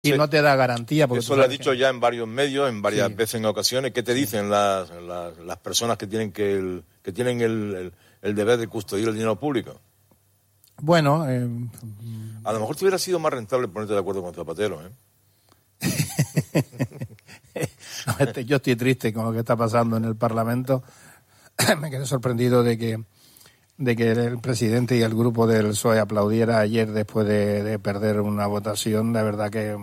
y no te da garantía. Porque eso lo ha dicho ya en varios medios, en varias veces, en ocasiones. ¿Qué te dicen las personas que tienen el deber de custodiar el dinero público? Bueno, a lo mejor te hubiera sido más rentable ponerte de acuerdo con Zapatero, Yo estoy triste con lo que está pasando en el Parlamento. Me quedé sorprendido de que el presidente y el grupo del PSOE aplaudiera ayer después de perder una votación. La verdad que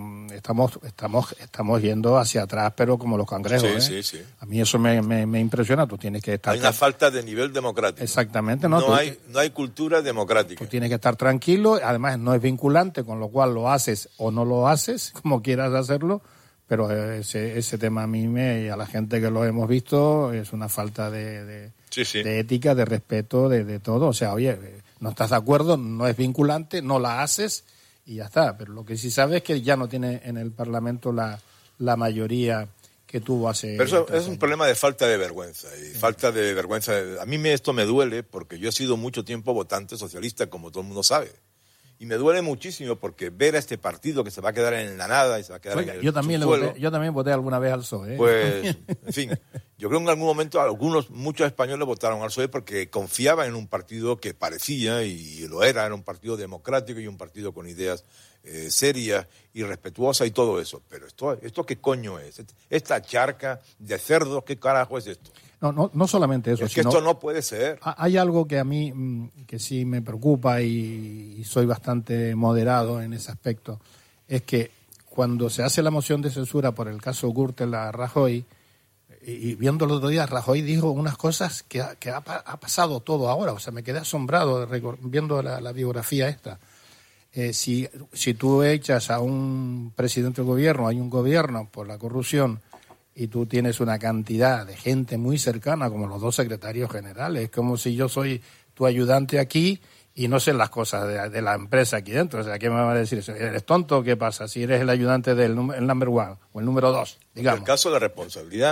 estamos yendo hacia atrás, pero como los cangrejos. Sí. A mí eso me impresiona. Tú tienes que estar... Hay una falta de nivel democrático. Exactamente. No hay cultura democrática. Tú tienes que estar tranquilo. Además, no es vinculante, con lo cual lo haces o no lo haces, como quieras hacerlo. Pero ese tema a mí y a la gente que lo hemos visto es una falta de ética, de respeto, de todo. O sea, oye, no estás de acuerdo, no es vinculante, no la haces y ya está. Pero lo que sí sabes es que ya no tiene en el Parlamento la mayoría que tuvo hace... Pero eso es un problema de falta de vergüenza. Falta de vergüenza. A mí esto me duele porque yo he sido mucho tiempo votante socialista, como todo el mundo sabe. Y me duele muchísimo porque ver a este partido que se va a quedar en la nada y se va a quedar en el subsuelo. Yo también voté alguna vez al PSOE. Pues, en fin, yo creo que en algún momento muchos españoles votaron al PSOE porque confiaban en un partido que parecía, y lo era un partido democrático y un partido con ideas serias y respetuosas y todo eso. Pero ¿esto qué coño es? Esta charca de cerdos, ¿qué carajo es esto? No solamente eso. Es que esto no puede ser. Hay algo que a mí que sí me preocupa y soy bastante moderado en ese aspecto. Es que cuando se hace la moción de censura por el caso Gürtel a Rajoy, y viendo el otro día, Rajoy dijo unas cosas que ha pasado todo ahora. O sea, me quedé asombrado viendo la biografía esta. Si tú echas a un presidente del gobierno, hay un gobierno por la corrupción, y tú tienes una cantidad de gente muy cercana, como los dos secretarios generales. Es como si yo soy tu ayudante aquí y no sé las cosas de la empresa aquí dentro. O sea, ¿qué me va a decir eso? ¿Eres tonto o qué pasa? Si eres el ayudante del number one o el número 2, digamos. En el caso de la responsabilidad,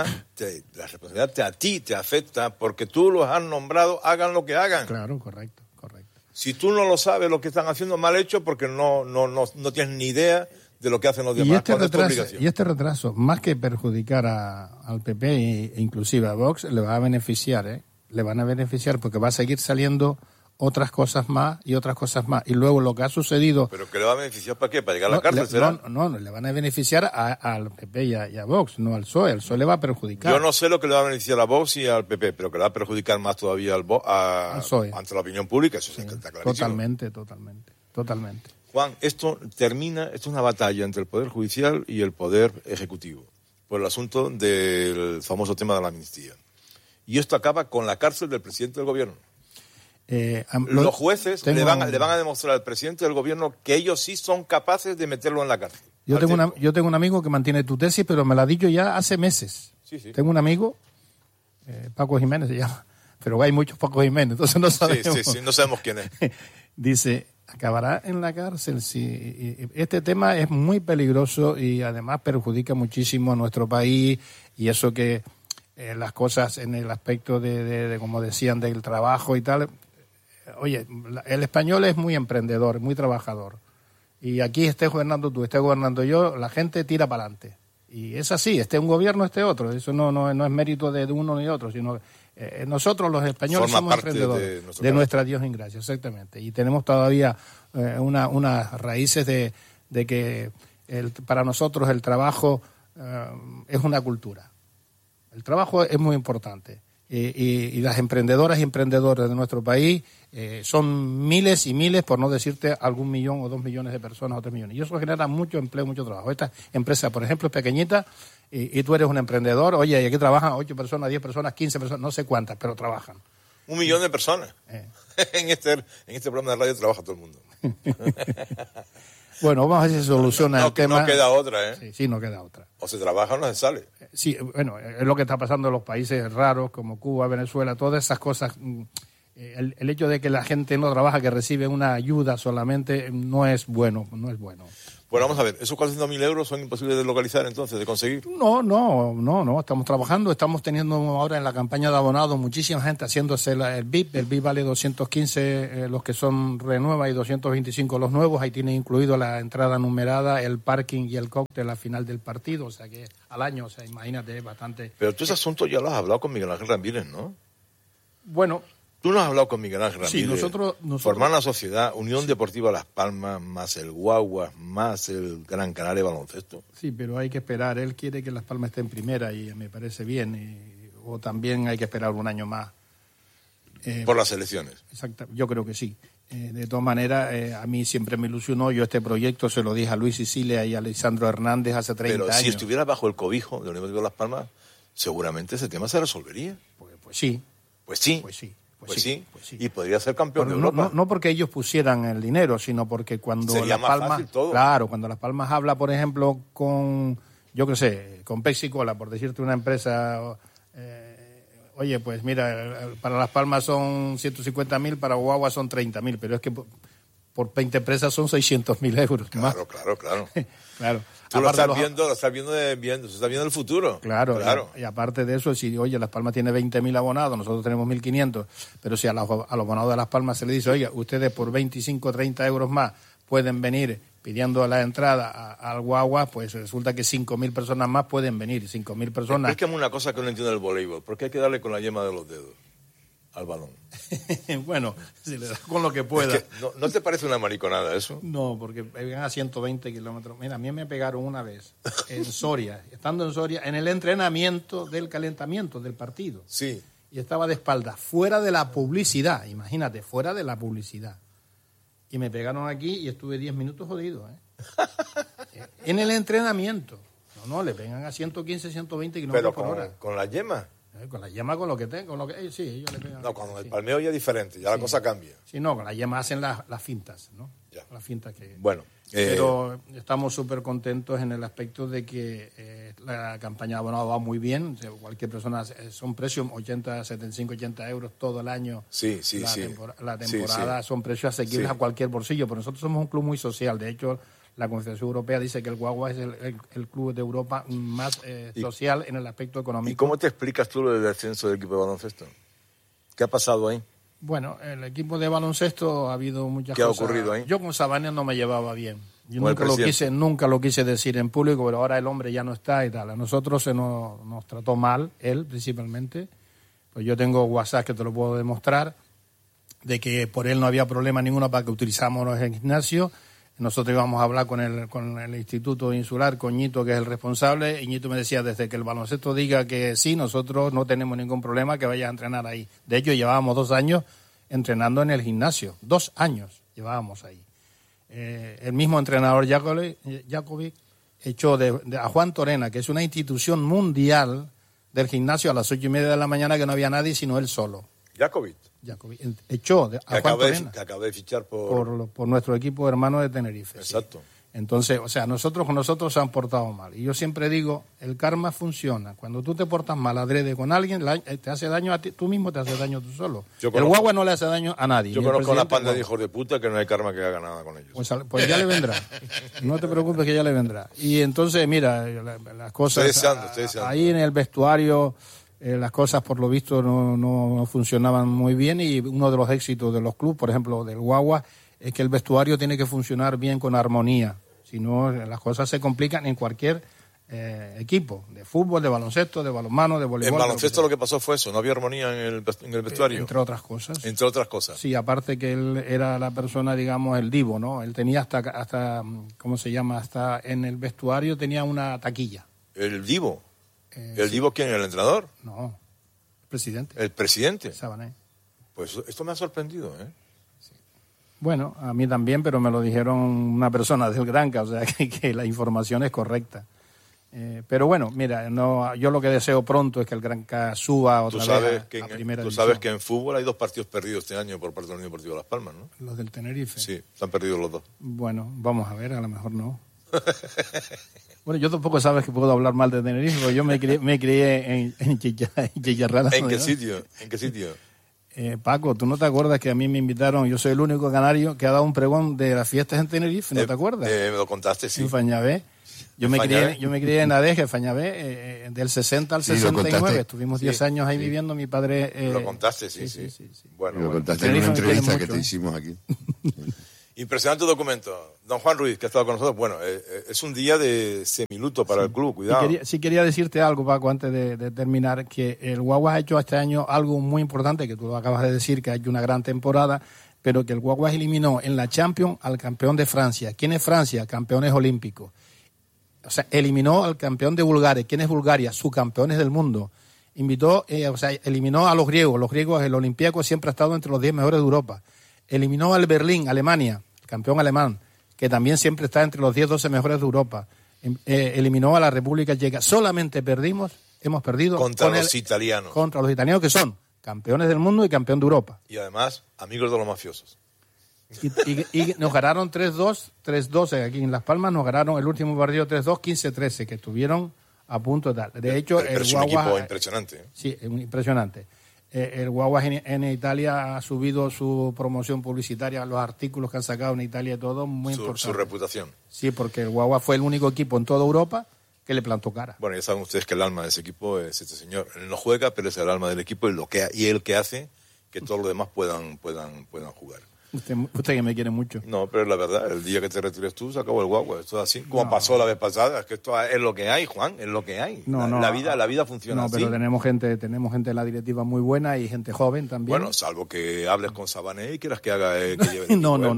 a ti te afecta porque tú los has nombrado, hagan lo que hagan. Claro, correcto. Si tú no lo sabes lo que están haciendo, mal hecho porque no tienes ni idea de lo que hacen los demás. Y este retraso, más que perjudicar al PP e inclusive a Vox, le va a beneficiar, le van a beneficiar porque va a seguir saliendo otras cosas más y otras cosas más. Y luego lo que ha sucedido... ¿Pero que le va a beneficiar para qué? ¿Para llegar a la cárcel, será? No, le van a beneficiar al PP y a Vox, no al PSOE. El PSOE le va a perjudicar. Yo no sé lo que le va a beneficiar a Vox y al PP, pero que le va a perjudicar más todavía al PSOE ante la opinión pública, eso sí, está clarísimo. Totalmente. Juan, esto es una batalla entre el Poder Judicial y el Poder Ejecutivo por el asunto del famoso tema de la amnistía. Y esto acaba con la cárcel del presidente del gobierno. Los jueces le van a demostrar al presidente del gobierno que ellos sí son capaces de meterlo en la cárcel. Yo tengo un amigo que mantiene tu tesis, pero me la ha dicho ya hace meses. Sí. Tengo un amigo, Paco Jiménez se llama, pero hay muchos Paco Jiménez, entonces no sabemos. Sí, no sabemos quién es. Dice, acabará en la cárcel. Sí. Este tema es muy peligroso y además perjudica muchísimo a nuestro país, y eso que las cosas en el aspecto de como decían, del trabajo y tal. Oye, el español es muy emprendedor, muy trabajador. Y aquí estés gobernando tú, estés gobernando yo, la gente tira para adelante. Y es así, esté un gobierno, esté otro. Eso no es mérito de uno ni otro, sino nosotros los españoles somos emprendedores de nuestra idiosincrasia, exactamente. Y tenemos todavía unas raíces de que para nosotros el trabajo es una cultura. El trabajo es muy importante. Y las emprendedoras y emprendedores de nuestro país son miles y miles, por no decirte algún 1 millón o 2 millones de personas o 3 millones. Y eso genera mucho empleo, mucho trabajo. Esta empresa, por ejemplo, es pequeñita y tú eres un emprendedor. Oye, y aquí trabajan 8 personas, 10 personas, 15 personas, no sé cuántas, pero trabajan. 1 millón de personas. En este programa de radio trabaja todo el mundo. Bueno, vamos a ver si se soluciona el tema. No queda otra, Sí, no queda otra. O se trabaja o no se sale. Sí, bueno, es lo que está pasando en los países raros como Cuba, Venezuela, todas esas cosas. El hecho de que la gente no trabaja, que recibe una ayuda solamente, no es bueno. Bueno, vamos a ver, ¿esos 400.000 euros son imposibles de localizar entonces, de conseguir? No, estamos trabajando, estamos teniendo ahora en la campaña de abonados muchísima gente haciéndose el VIP vale 215 los que son renuevas y 225 los nuevos, ahí tiene incluido la entrada numerada, el parking y el cóctel al final del partido, o sea que al año, o sea, imagínate, es bastante... Pero tú ese asunto ya lo has hablado con Miguel Ángel Ramírez, ¿no? Bueno... Tú no has hablado con Miguel Ángel Ramírez. Sí, nosotros... Formar una sociedad, Unión Deportiva Las Palmas, más el Guaguas, más el Gran Canaria Baloncesto. Sí, pero hay que esperar. Él quiere que Las Palmas esté en primera y me parece bien. O también hay que esperar un año más. Por las elecciones. Exacto, yo creo que sí. De todas maneras, a mí siempre me ilusionó. Yo este proyecto se lo dije a Luis Sicilia y a Alessandro Hernández hace 30 años. Pero si estuviera bajo el cobijo de la Unión Deportiva Las Palmas, seguramente ese tema se resolvería. Pues sí. Pues sí. Pues sí. Pues sí, y podría ser campeón de no, Europa. No porque ellos pusieran el dinero, sino porque cuando sería Las más Palmas, fácil todo. Claro, cuando Las Palmas habla, por ejemplo, con, yo qué sé, con Pepsi Cola, por decirte una empresa, oye, pues mira, para Las Palmas son 150.000, para Guagua son 30.000, pero es que por 20 empresas son 600.000 euros. Claro. Claro. Tú lo estás viendo el futuro. Claro. Y aparte de eso, si, oye, Las Palmas tiene 20.000 abonados, nosotros tenemos 1.500, pero si a los abonados de Las Palmas se le dice, oiga, ustedes por 25 o 30 euros más pueden venir pidiendo la entrada al Guagua, pues resulta que 5.000 personas más pueden venir, 5.000 personas. Explícame una cosa que no entiendo del voleibol, ¿por qué hay que darle con la yema de los dedos al balón? Bueno, se le da con lo que pueda. Es que, ¿no te parece una mariconada eso? No, porque pegan a 120 kilómetros. Mira, a mí me pegaron una vez en Soria, estando en Soria, en el entrenamiento del calentamiento del partido. Sí. Y estaba de espaldas, fuera de la publicidad, imagínate, fuera de la publicidad. Y me pegaron aquí y estuve 10 minutos jodido, en el entrenamiento. No, le pegan a 115, 120 kilómetros por hora. ¿Con la yema? Con la yema, con lo que tengo, sí, ellos le pegan. No, con el palmeo ya es diferente, ya la cosa cambia. Sí, no, con la yema hacen las fintas, ¿no? Ya. Las fintas que... Bueno. Pero estamos súper contentos en el aspecto de que la campaña de abonado va muy bien. O sea, cualquier persona, son precios 75, 80 euros todo el año. Sí. La temporada son precios asequibles a cualquier bolsillo, pero nosotros somos un club muy social. De hecho, la Confederación Europea dice que el Guagua es el club de Europa más social en el aspecto económico. ¿Y cómo te explicas tú lo del descenso del equipo de baloncesto? ¿Qué ha pasado ahí? Bueno, el equipo de baloncesto ha habido muchas cosas. ¿Qué ha ocurrido ahí? Yo con Sabanes no me llevaba bien. Yo nunca lo quise decir en público, pero ahora el hombre ya no está y tal. A nosotros se nos trató mal, él principalmente. Pues yo tengo WhatsApp que te lo puedo demostrar, de que por él no había problema ninguno para que utilizáramos el gimnasio. Nosotros íbamos a hablar con el Instituto Insular, con Ñito, que es el responsable, y Ñito me decía, desde que el baloncesto diga que sí, nosotros no tenemos ningún problema que vayas a entrenar ahí. De hecho, llevábamos 2 años entrenando en el gimnasio, 2 años llevábamos ahí. El mismo entrenador Jakovic echó a Juan Torena, que es una institución mundial del gimnasio, a las 8:30 de la mañana, que no había nadie sino él solo. Jakovic echó a Juan Torena, que acaba de fichar por nuestro equipo hermano de Tenerife. Exacto. Sí. Entonces, o sea, con nosotros se han portado mal. Y yo siempre digo, el karma funciona. Cuando tú te portas mal adrede con alguien, te hace daño a ti, tú mismo te hace daño tú solo. El Guagua no le hace daño a nadie. Yo conozco una panda de hijos de puta que no hay karma que haga nada con ellos. Pues ya le vendrá. No te preocupes, que ya le vendrá. Y entonces, mira, las cosas... Estoy deseando. Ahí en el vestuario... las cosas por lo visto no funcionaban muy bien, y uno de los éxitos de los clubes, por ejemplo del Guagua, es que el vestuario tiene que funcionar bien con armonía, si no las cosas se complican en cualquier equipo, de fútbol, de baloncesto, de balonmano, de voleibol. En baloncesto lo que pasó fue eso, no había armonía en el vestuario. Entre otras cosas. Entre otras cosas. Sí, aparte que él era la persona, digamos, el divo, ¿no? Él tenía hasta ¿cómo se llama? Hasta en el vestuario tenía una taquilla. ¿El divo? ¿El divo quién? ¿El entrenador? No, el presidente. ¿El presidente? Sabané. Pues esto me ha sorprendido, Sí. Bueno, a mí también, pero me lo dijeron una persona del Granca, o sea que la información es correcta. Pero bueno, mira, yo lo que deseo pronto es que el Granca suba otra vez a primera división. Tú sabes que en fútbol hay 2 partidos perdidos este año por parte de la Unión Deportiva Las Palmas, ¿no? Los del Tenerife. Sí, se han perdido los 2. Bueno, vamos a ver, a lo mejor no. Bueno, yo tampoco sabes que puedo hablar mal de Tenerife, porque yo me crié en Chicharrada. ¿En qué sitio? Paco, ¿tú no te acuerdas que a mí me invitaron? Yo soy el único canario que ha dado un pregón de las fiestas en Tenerife, ¿no te acuerdas? Me lo contaste, sí. En Fañabé. Yo me crié en Adeje, Fañabé, del 60 al 69. Estuvimos 10 años ahí viviendo, mi padre... lo contaste, sí. Bueno, lo contaste en una entrevista que te hicimos aquí. Impresionante documento. Don Juan Ruiz, que ha estado con nosotros. Bueno, es un día de semiluto para el club, cuidado. Quería decirte algo, Paco, antes de terminar, que el Guaguas ha hecho este año algo muy importante, que tú lo acabas de decir, que ha hecho una gran temporada, pero que el Guaguas eliminó en la Champions al campeón de Francia. ¿Quién es Francia? Campeones olímpicos. O sea, eliminó al campeón de Bulgaria. ¿Quién es Bulgaria? Subcampeones del mundo. Eliminó a los griegos. Los griegos, el Olympiacos siempre ha estado entre los 10 mejores de Europa. Eliminó al Berlín, Alemania, campeón alemán, que también siempre está entre los 10-12 mejores de Europa. Eliminó a la República Checa. Solamente hemos perdido contra los italianos. Contra los italianos, que son campeones del mundo y campeón de Europa. Y además, amigos de los mafiosos. Y nos ganaron 3-2 aquí en Las Palmas, nos ganaron el último partido 3-2, 15-13, que estuvieron a punto de dar. De hecho, pero es un equipo impresionante. Sí, impresionante. El Guaguas en Italia ha subido su promoción publicitaria, los artículos que han sacado en Italia y todo, muy importante. Su reputación. Sí, porque el Guaguas fue el único equipo en toda Europa que le plantó cara. Bueno, ya saben ustedes que el alma de ese equipo es este señor. Él no juega, pero es el alma del equipo y el que hace que todos los demás puedan jugar. Usted que me quiere mucho. No, pero la verdad, el día que te retires tú se acabó el Guagua. Esto es así, como pasó la vez pasada. Es que esto es lo que hay, Juan, es lo que hay. La vida funciona así. No, pero tenemos gente en la directiva muy buena y gente joven también. Bueno, salvo que hables con Sabané y quieras que haga que lleve el No.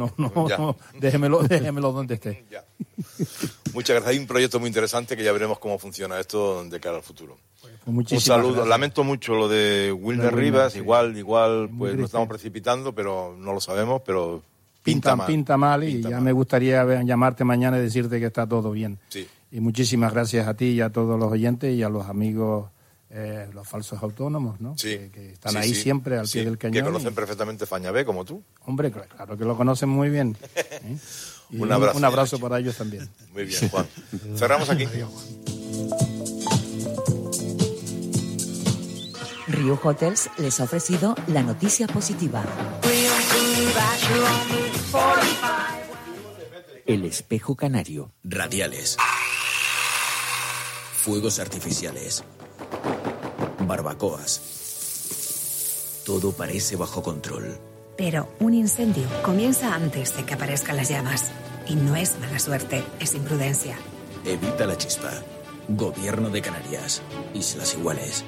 Déjemelo donde esté. Ya. Muchas gracias. Hay un proyecto muy interesante que ya veremos cómo funciona esto de cara al futuro. Un saludo. Gracias. Lamento mucho lo de Wilmer Rivas. Sí. Igual, pues nos estamos precipitando, pero no lo sabemos, pero pinta mal y ya me gustaría llamarte mañana y decirte que está todo bien. Sí. Y muchísimas gracias a ti y a todos los oyentes y a los amigos, los falsos autónomos, ¿no? Sí. Que están ahí siempre al pie del cañón. Que conocen perfectamente Fañabé, como tú. Hombre, claro que lo conocen muy bien. Un abrazo. Un abrazo para ellos también. Muy bien, Juan. Cerramos aquí. Riu Hotels les ha ofrecido la noticia positiva. El espejo canario. Radiales. Fuegos artificiales. Barbacoas. Todo parece bajo control. Pero un incendio comienza antes de que aparezcan las llamas. Y no es mala suerte, es imprudencia. Evita la chispa. Gobierno de Canarias. Islas Iguales.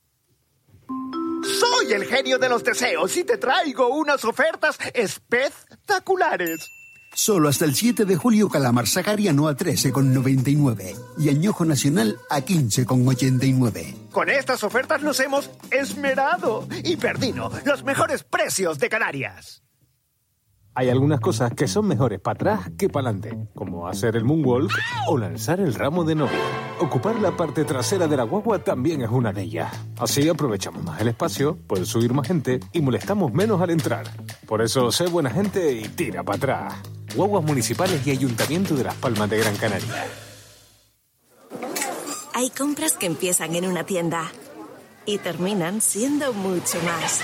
Soy el genio de los deseos y te traigo unas ofertas espectaculares. Solo hasta el 7 de julio calamar sahariano a 13,99 y añojo nacional a 15,89. Con estas ofertas nos hemos esmerado y Perdino, los mejores precios de Canarias. Hay algunas cosas que son mejores para atrás que para adelante, como hacer el moonwalk o lanzar el ramo de novia. Ocupar la parte trasera de la guagua también es una de ellas. Así aprovechamos más el espacio, puede subir más gente y molestamos menos al entrar. Por eso, sé buena gente y tira para atrás. Guaguas municipales y Ayuntamiento de Las Palmas de Gran Canaria. Hay compras que empiezan en una tienda y terminan siendo mucho más.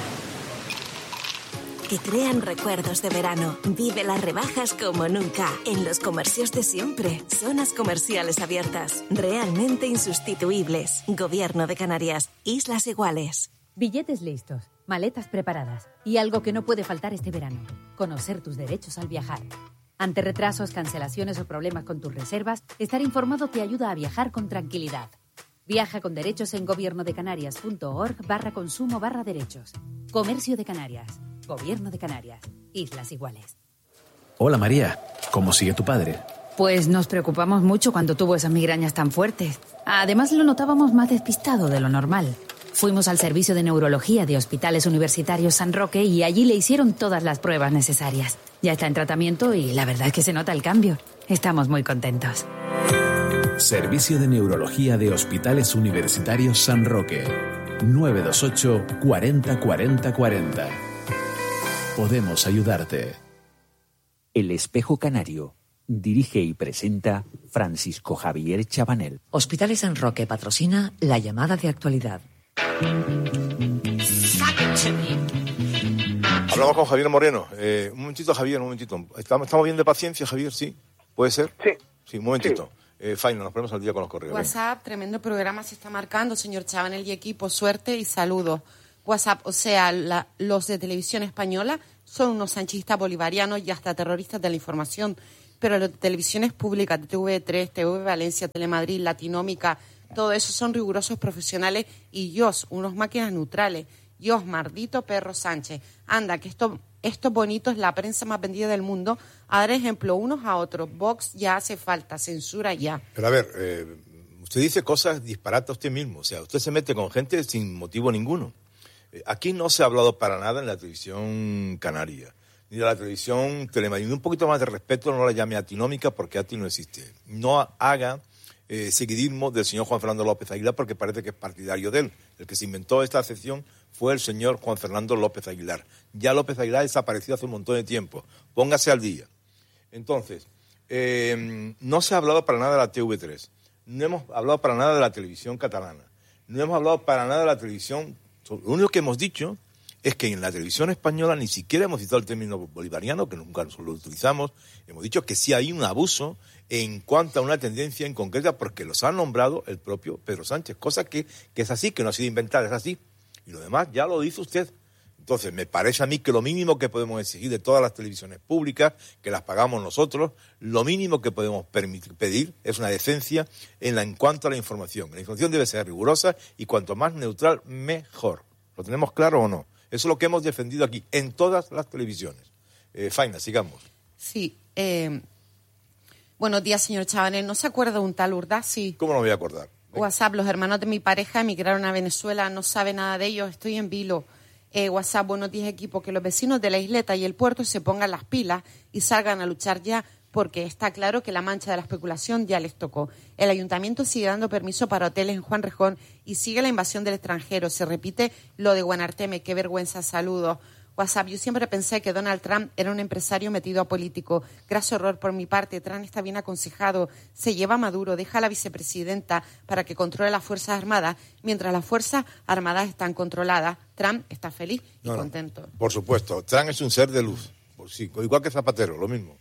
Que crean recuerdos de verano. Vive las rebajas como nunca. En los comercios de siempre. Zonas comerciales abiertas. Realmente insustituibles. Gobierno de Canarias. Islas Iguales. Billetes listos. Maletas preparadas. Y algo que no puede faltar este verano. Conocer tus derechos al viajar. Ante retrasos, cancelaciones o problemas con tus reservas, estar informado te ayuda a viajar con tranquilidad. Viaja con derechos en gobiernodecanarias.org/consumo/derechos. Comercio de Canarias. Gobierno de Canarias. Islas Iguales. Hola María, ¿cómo sigue tu padre? Pues nos preocupamos mucho cuando tuvo esas migrañas tan fuertes. Además lo notábamos más despistado de lo normal. Fuimos al servicio de neurología de Hospitales Universitarios San Roque y allí le hicieron todas las pruebas necesarias. Ya está en tratamiento y la verdad es que se nota el cambio. Estamos muy contentos. Servicio de Neurología de Hospitales Universitarios San Roque. 928 40 40 40. Podemos ayudarte. El espejo canario. Dirige y presenta Francisco Javier Chabanel. Hospitales San Roque patrocina la llamada de actualidad. Hablamos con Javier Moreno. Un momentito, Javier, un momentito. ¿Estamos bien de paciencia, Javier? ¿Sí? ¿Puede ser? Sí. Sí, un momentito. Faina, nos ponemos al día con los correos. WhatsApp, tremendo programa se está marcando, señor Chabanel y equipo. Suerte y saludos. WhatsApp, o sea, los de Televisión Española son unos sanchistas bolivarianos y hasta terroristas de la información. Pero los de televisiones públicas, de TV3, TV Valencia, Telemadrid, Latinómica, todo eso son rigurosos profesionales y ellos, unos máquinas neutrales. Dios, maldito perro Sánchez. Anda, que esto bonito es la prensa más vendida del mundo. A dar ejemplo unos a otros. Vox ya hace falta, censura ya. Pero a ver, usted dice cosas disparatas usted mismo. O sea, usted se mete con gente sin motivo ninguno. Aquí no se ha hablado para nada en la televisión canaria, ni de la televisión Telemadrid. Un poquito más de respeto, no la llame atinómica porque ATI no existe. No haga seguidismo del señor Juan Fernando López Aguilar porque parece que es partidario de él. El que se inventó esta sección fue el señor Juan Fernando López Aguilar. Ya López Aguilar desapareció hace un montón de tiempo. Póngase al día. Entonces, no se ha hablado para nada de la TV3. No hemos hablado para nada de la televisión catalana. No hemos hablado para nada de la televisión. Lo único que hemos dicho es que en la televisión española ni siquiera hemos citado el término bolivariano, que nunca lo utilizamos. Hemos dicho que sí hay un abuso en cuanto a una tendencia en concreta, porque los ha nombrado el propio Pedro Sánchez, cosa que es así, que no ha sido inventada, es así. Y lo demás ya lo dice usted. Entonces, me parece a mí que lo mínimo que podemos exigir de todas las televisiones públicas, que las pagamos nosotros, lo mínimo que podemos pedir es una decencia en cuanto a la información. La información debe ser rigurosa y cuanto más neutral, mejor. ¿Lo tenemos claro o no? Eso es lo que hemos defendido aquí, en todas las televisiones. Faina, sigamos. Sí. Buenos días, señor Chabanel. ¿No se acuerda de un tal Urdasi? ¿Cómo no me voy a acordar? WhatsApp, los hermanos de mi pareja emigraron a Venezuela, no sabe nada de ellos, estoy en vilo. WhatsApp, buenos días, equipo, que los vecinos de la isleta y el puerto se pongan las pilas y salgan a luchar ya, porque está claro que la mancha de la especulación ya les tocó. El ayuntamiento sigue dando permiso para hoteles en Juan Rejón y sigue la invasión del extranjero. Se repite lo de Guanarteme, qué vergüenza, saludos. WhatsApp, yo siempre pensé que Donald Trump era un empresario metido a político. Graso error por mi parte, Trump está bien aconsejado. Se lleva a Maduro, deja a la vicepresidenta para que controle las Fuerzas Armadas, mientras las Fuerzas Armadas están controladas. Trump está feliz y contento. Por supuesto, Trump es un ser de luz, sí, igual que Zapatero, lo mismo.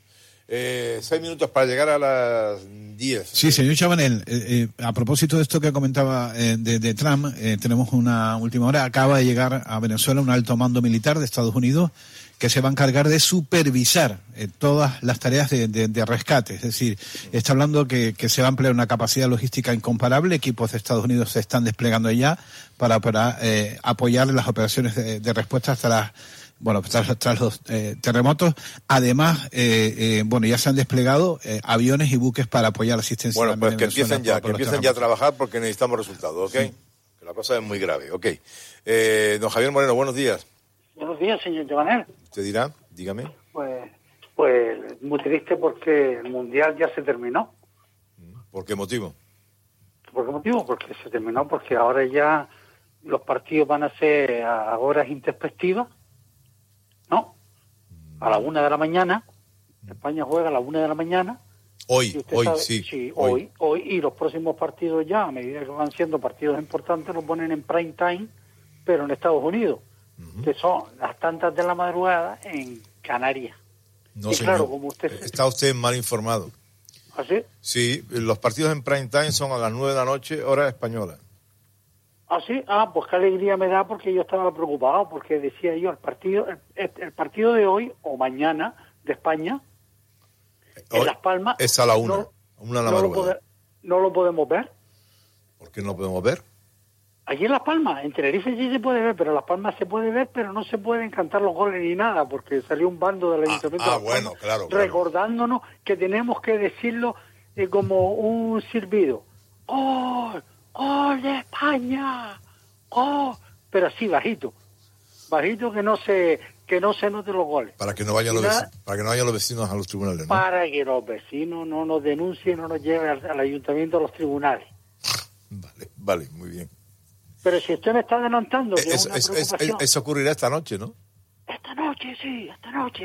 6 minutos para llegar a las 10. Sí, señor Chabanel, a propósito de esto que comentaba de Trump, tenemos una última hora. Acaba de llegar a Venezuela un alto mando militar de Estados Unidos que se va a encargar de supervisar todas las tareas de rescate. Es decir, está hablando que se va a emplear una capacidad logística incomparable. Equipos de Estados Unidos se están desplegando ya para apoyar las operaciones de respuesta tras los terremotos. Además, ya se han desplegado aviones y buques para apoyar la asistencia. Bueno, pues que empiecen ya a trabajar porque necesitamos resultados, ¿ok? Sí. Que la cosa es muy grave, ¿ok? Don Javier Moreno, buenos días. Buenos días, señor Chabanel. ¿Usted dirá? Dígame. Pues muy triste porque el Mundial ya se terminó. ¿Por qué motivo? ¿Por qué motivo? Porque se terminó, porque ahora ya los partidos van a ser a horas intempestivas, ¿no? A la 1 de la mañana. España juega a la 1 de la mañana. Hoy. Sí, hoy. Y los próximos partidos ya, a medida que van siendo partidos importantes, los ponen en prime time, pero en Estados Unidos, que son las tantas de la madrugada en Canarias. No, y señor, claro, como usted está usted mal informado. ¿Ah, sí? Sí, los partidos en prime time son a las 9 de la noche, hora española. ¿Ah, sí? Pues qué alegría me da, porque yo estaba preocupado, porque decía yo, el partido de hoy o mañana de España, en Las Palmas... Es a la 1, a 1 de la madrugada. ¿No lo podemos ver? ¿Por qué no lo podemos ver? Aquí en Las Palmas, en Tenerife sí se puede ver, pero en Las Palmas se puede ver, pero no se pueden cantar los goles ni nada, porque salió un bando del Ayuntamiento claro. recordándonos que tenemos que decirlo como un silbido. ¡Gol! ¡Gol de España! ¡Gol! Pero así bajito que no se noten los goles. Para que no vayan los vecinos a los tribunales, ¿no? Para que los vecinos no nos denuncien, no nos lleven al ayuntamiento a los tribunales. Vale, muy bien. Pero si usted me está adelantando... Eso ocurrirá esta noche, ¿no? Esta noche, sí, esta noche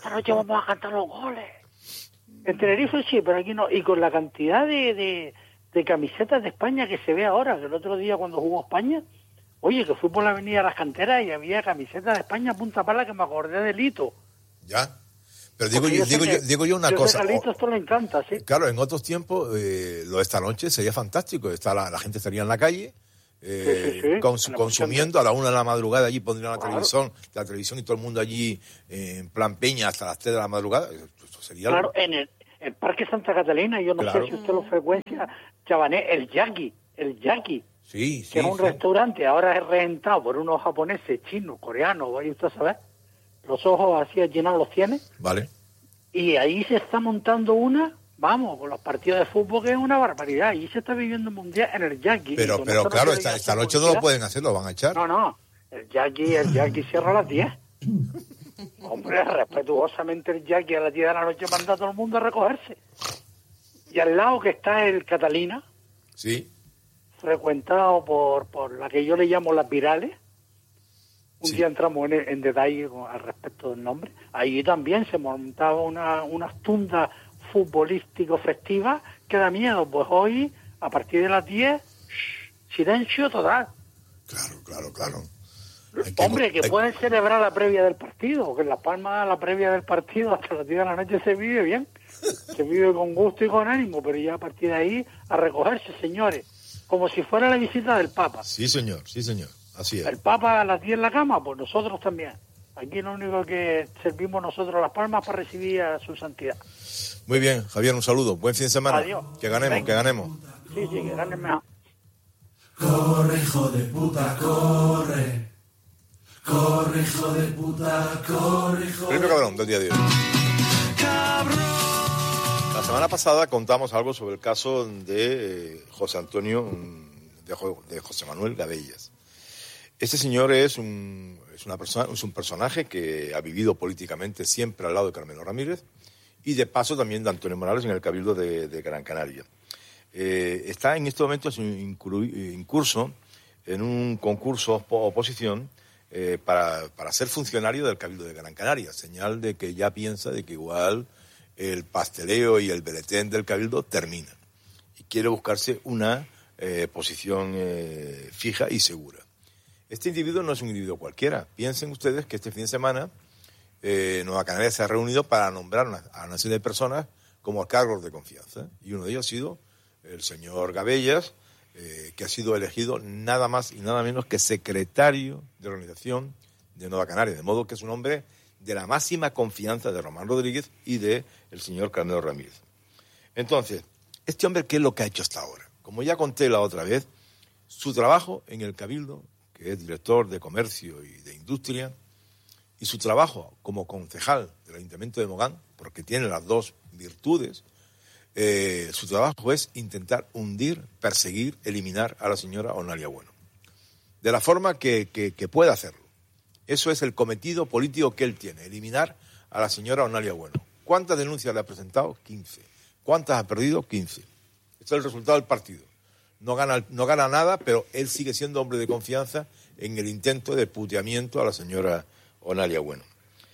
vamos a cantar los goles. En Tenerife sí, pero aquí no. Y con la cantidad de de camisetas de España que se ve ahora, que el otro día cuando jugó España, oye, que fui por la avenida Las Canteras y había camisetas de España a punta pala que me acordé de Lito. Ya. Pero digo yo una cosa. A Lito esto le encanta, sí. Claro, en otros tiempos, lo de esta noche sería fantástico. La gente estaría en la calle, consumiendo a la 1 de la madrugada. Allí pondrían la televisión y todo el mundo allí en plan peña hasta las 3 de la madrugada. Eso sería claro, en el Parque Santa Catalina, yo no sé si usted lo frecuencia, Chabané, el Yaki. Sí, que es un restaurante, ahora es rentado por unos japoneses, chinos, coreanos, vaya usted a saber. Los ojos así llenados los tiene. Vale. Y ahí se está montando con los partidos de fútbol, que es una barbaridad. Ahí se está viviendo un mundial en el Yaki. Pero claro, esta noche no lo pueden hacer, lo van a echar. No, el Yaki cierra a las 10. Hombre, respetuosamente el Yaki a las 10 de la noche manda a todo el mundo a recogerse. Y al lado que está el Catalina. Sí. Frecuentado por la que yo le llamo las virales. Un día entramos en detalle al respecto del nombre. Allí también se montaba unas tundas futbolístico festivas que da miedo. Pues hoy, a partir de las 10, silencio total. Claro. Hombre, que pueden celebrar la previa del partido, porque en Las Palmas la previa del partido hasta las 10 de la noche se vive bien. Se vive con gusto y con ánimo, pero ya a partir de ahí a recogerse, señores. Como si fuera la visita del Papa. Sí, señor. Así es. El Papa a las 10 en la cama, pues nosotros también. Aquí lo único que servimos nosotros Las Palmas para recibir a su santidad. Muy bien, Javier, un saludo. Buen fin de semana. Adiós. Que ganemos. Sí, que ganen mejor. Corre, hijo de puta, corre. Corre, hijo de puta, corre, hijo de... Premio Cabrón del día de hoy. La semana pasada contamos algo sobre el caso de José Antonio, de José Manuel Gabellas. Este señor es un personaje que ha vivido políticamente siempre al lado de Carmelo Ramírez y de paso también de Antonio Morales en el Cabildo de Gran Canaria. Está en estos momentos incurso en un concurso oposición para ser funcionario del Cabildo de Gran Canaria, señal de que ya piensa de que igual el pasteleo y el beletén del Cabildo terminan y quiere buscarse una posición fija y segura. Este individuo no es un individuo cualquiera. Piensen ustedes que este fin de semana Nueva Canaria se ha reunido para nombrar a una serie de personas como cargos de confianza. Y uno de ellos ha sido el señor Gabellas, que ha sido elegido nada más y nada menos que secretario de la organización de Nueva Canaria. De modo que es un hombre de la máxima confianza de Román Rodríguez y de el señor Carmelo Ramírez. Entonces, este hombre, ¿qué es lo que ha hecho hasta ahora? Como ya conté la otra vez, su trabajo en el Cabildo, que es director de Comercio y de Industria, y su trabajo como concejal del Ayuntamiento de Mogán, porque tiene las dos virtudes, su trabajo es intentar hundir, perseguir, eliminar a la señora Onalia Bueno. De la forma que pueda hacerlo. Eso es el cometido político que él tiene, eliminar a la señora Onalia Bueno. ¿Cuántas denuncias le ha presentado? 15. ¿Cuántas ha perdido? 15. Este es el resultado del partido. No gana nada, pero él sigue siendo hombre de confianza en el intento de puteamiento a la señora Onalia Bueno.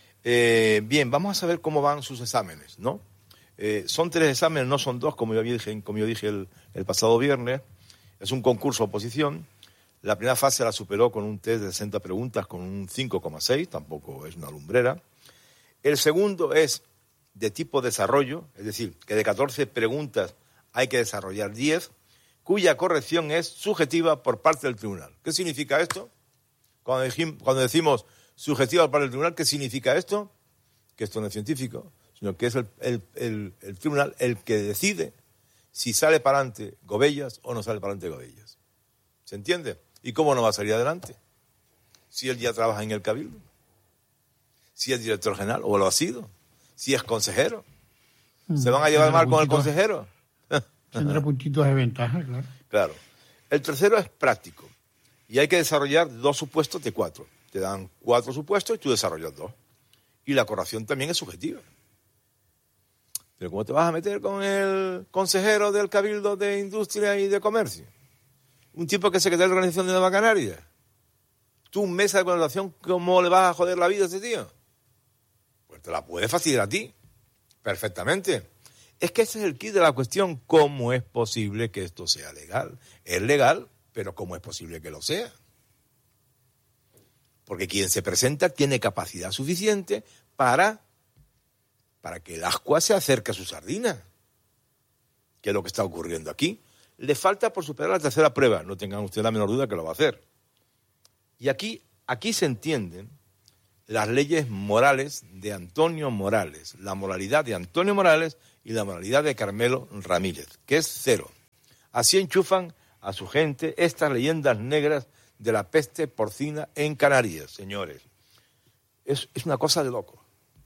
Bien, vamos a saber cómo van sus exámenes, ¿no? Son 3 exámenes, no son 2, como yo dije el pasado viernes. Es un concurso oposición. La primera fase la superó con un test de 60 preguntas con un 5,6, tampoco es una lumbrera. El segundo es de tipo desarrollo, es decir, que de 14 preguntas hay que desarrollar 10, cuya corrección es subjetiva por parte del tribunal. ¿Qué significa esto? Cuando decimos subjetiva por parte del tribunal, ¿qué significa esto? Que esto no es científico, sino que es el tribunal el que decide si sale para adelante Gobellas o no sale para adelante Gobellas. ¿Se entiende? ¿Y cómo no va a salir adelante? Si él ya trabaja en el Cabildo, si es director general, o lo ha sido, si es consejero. ¿Se van a llevar mal con el consejero? Tendrá puntitos de ventaja, claro. Claro. El tercero es práctico. Y hay que desarrollar 2 supuestos de 4. Te dan 4 supuestos y tú desarrollas 2. Y la corrección también es subjetiva. Pero ¿cómo te vas a meter con el consejero del Cabildo de Industria y de Comercio? Un tipo que es secretario de la Organización de Nueva Canaria. Tú, mesa de colaboración, ¿cómo le vas a joder la vida a ese tío? Pues te la puedes fastidiar a ti. Perfectamente. Es que ese es el quid de la cuestión. ¿Cómo es posible que esto sea legal? Es legal, pero ¿cómo es posible que lo sea? Porque quien se presenta tiene capacidad suficiente para que el ascua se acerque a su sardina, que es lo que está ocurriendo aquí. Le falta por superar la tercera prueba, no tengan ustedes la menor duda que lo va a hacer. Y aquí se entienden las leyes morales de Antonio Morales, la moralidad de Antonio Morales y la moralidad de Carmelo Ramírez, que es cero. Así enchufan a su gente estas leyendas negras de la peste porcina en Canarias, señores. Es una cosa de loco.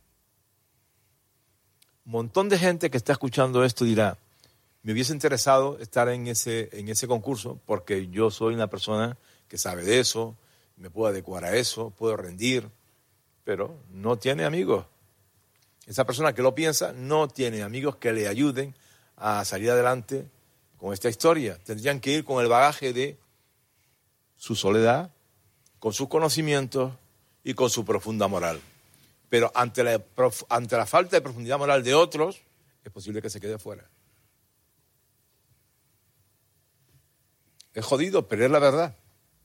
Un montón de gente que está escuchando esto dirá, me hubiese interesado estar en ese concurso porque yo soy una persona que sabe de eso, me puedo adecuar a eso, puedo rendir, pero no tiene amigos. Esa persona que lo piensa no tiene amigos que le ayuden a salir adelante con esta historia. Tendrían que ir con el bagaje de su soledad, con sus conocimientos y con su profunda moral. Pero ante la falta de profundidad moral de otros, es posible que se quede fuera. Es jodido, pero es la verdad.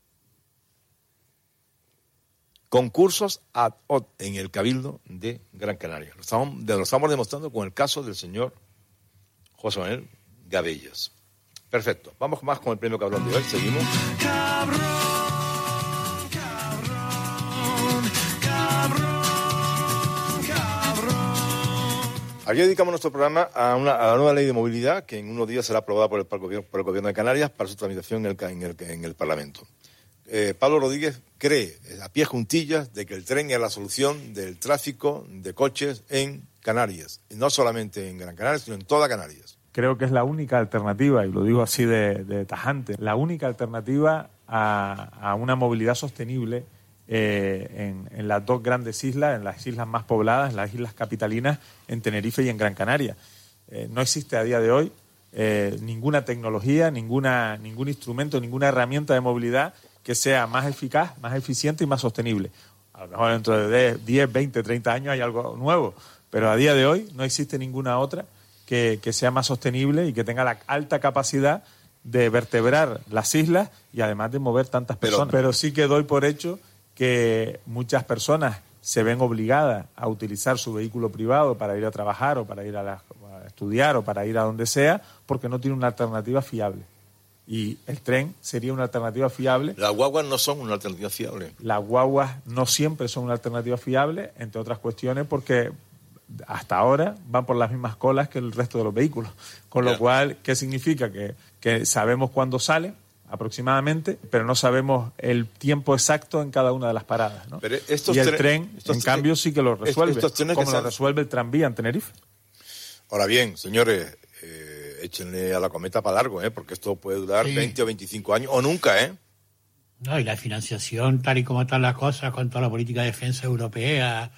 Concursos ad hoc en el Cabildo de Gran Canaria. Lo estamos demostrando con el caso del señor José Manuel Gabellas. Perfecto. Vamos más con el premio Cabrón de hoy. Seguimos. Aquí dedicamos nuestro programa a la nueva ley de movilidad que en unos días será aprobada por el Gobierno de Canarias para su tramitación en el Parlamento. Pablo Rodríguez cree, a pie juntillas, de que el tren es la solución del tráfico de coches en Canarias. Y no solamente en Gran Canaria, sino en toda Canarias. Creo que es la única alternativa, y lo digo así de tajante, la única alternativa a una movilidad sostenible en las dos grandes islas, en las islas más pobladas, en las islas capitalinas, en Tenerife y en Gran Canaria. No existe a día de hoy ninguna tecnología, ningún instrumento, ninguna herramienta de movilidad que sea más eficaz, más eficiente y más sostenible. A lo mejor dentro de 10, 20, 30 años hay algo nuevo, pero a día de hoy no existe ninguna otra que sea más sostenible y que tenga la alta capacidad de vertebrar las islas y además de mover tantas personas. Pero sí que doy por hecho que muchas personas se ven obligadas a utilizar su vehículo privado para ir a trabajar o para ir a estudiar o para ir a donde sea, porque no tiene una alternativa fiable. Y el tren sería una alternativa fiable. Las guaguas no son una alternativa fiable. Las guaguas no siempre son una alternativa fiable, entre otras cuestiones, porque hasta ahora van por las mismas colas que el resto de los vehículos. Con lo cual, ¿qué significa? Que sabemos cuándo salen, aproximadamente, pero no sabemos el tiempo exacto en cada una de las paradas, ¿no? Pero y el tren, en cambio, sí que lo resuelve, como lo resuelve el tranvía en Tenerife. Ahora bien, señores, échenle a la cometa para largo, porque esto puede durar 20 o 25 años, o nunca, No, y la financiación, tal y como están las cosas, con toda la política de defensa europea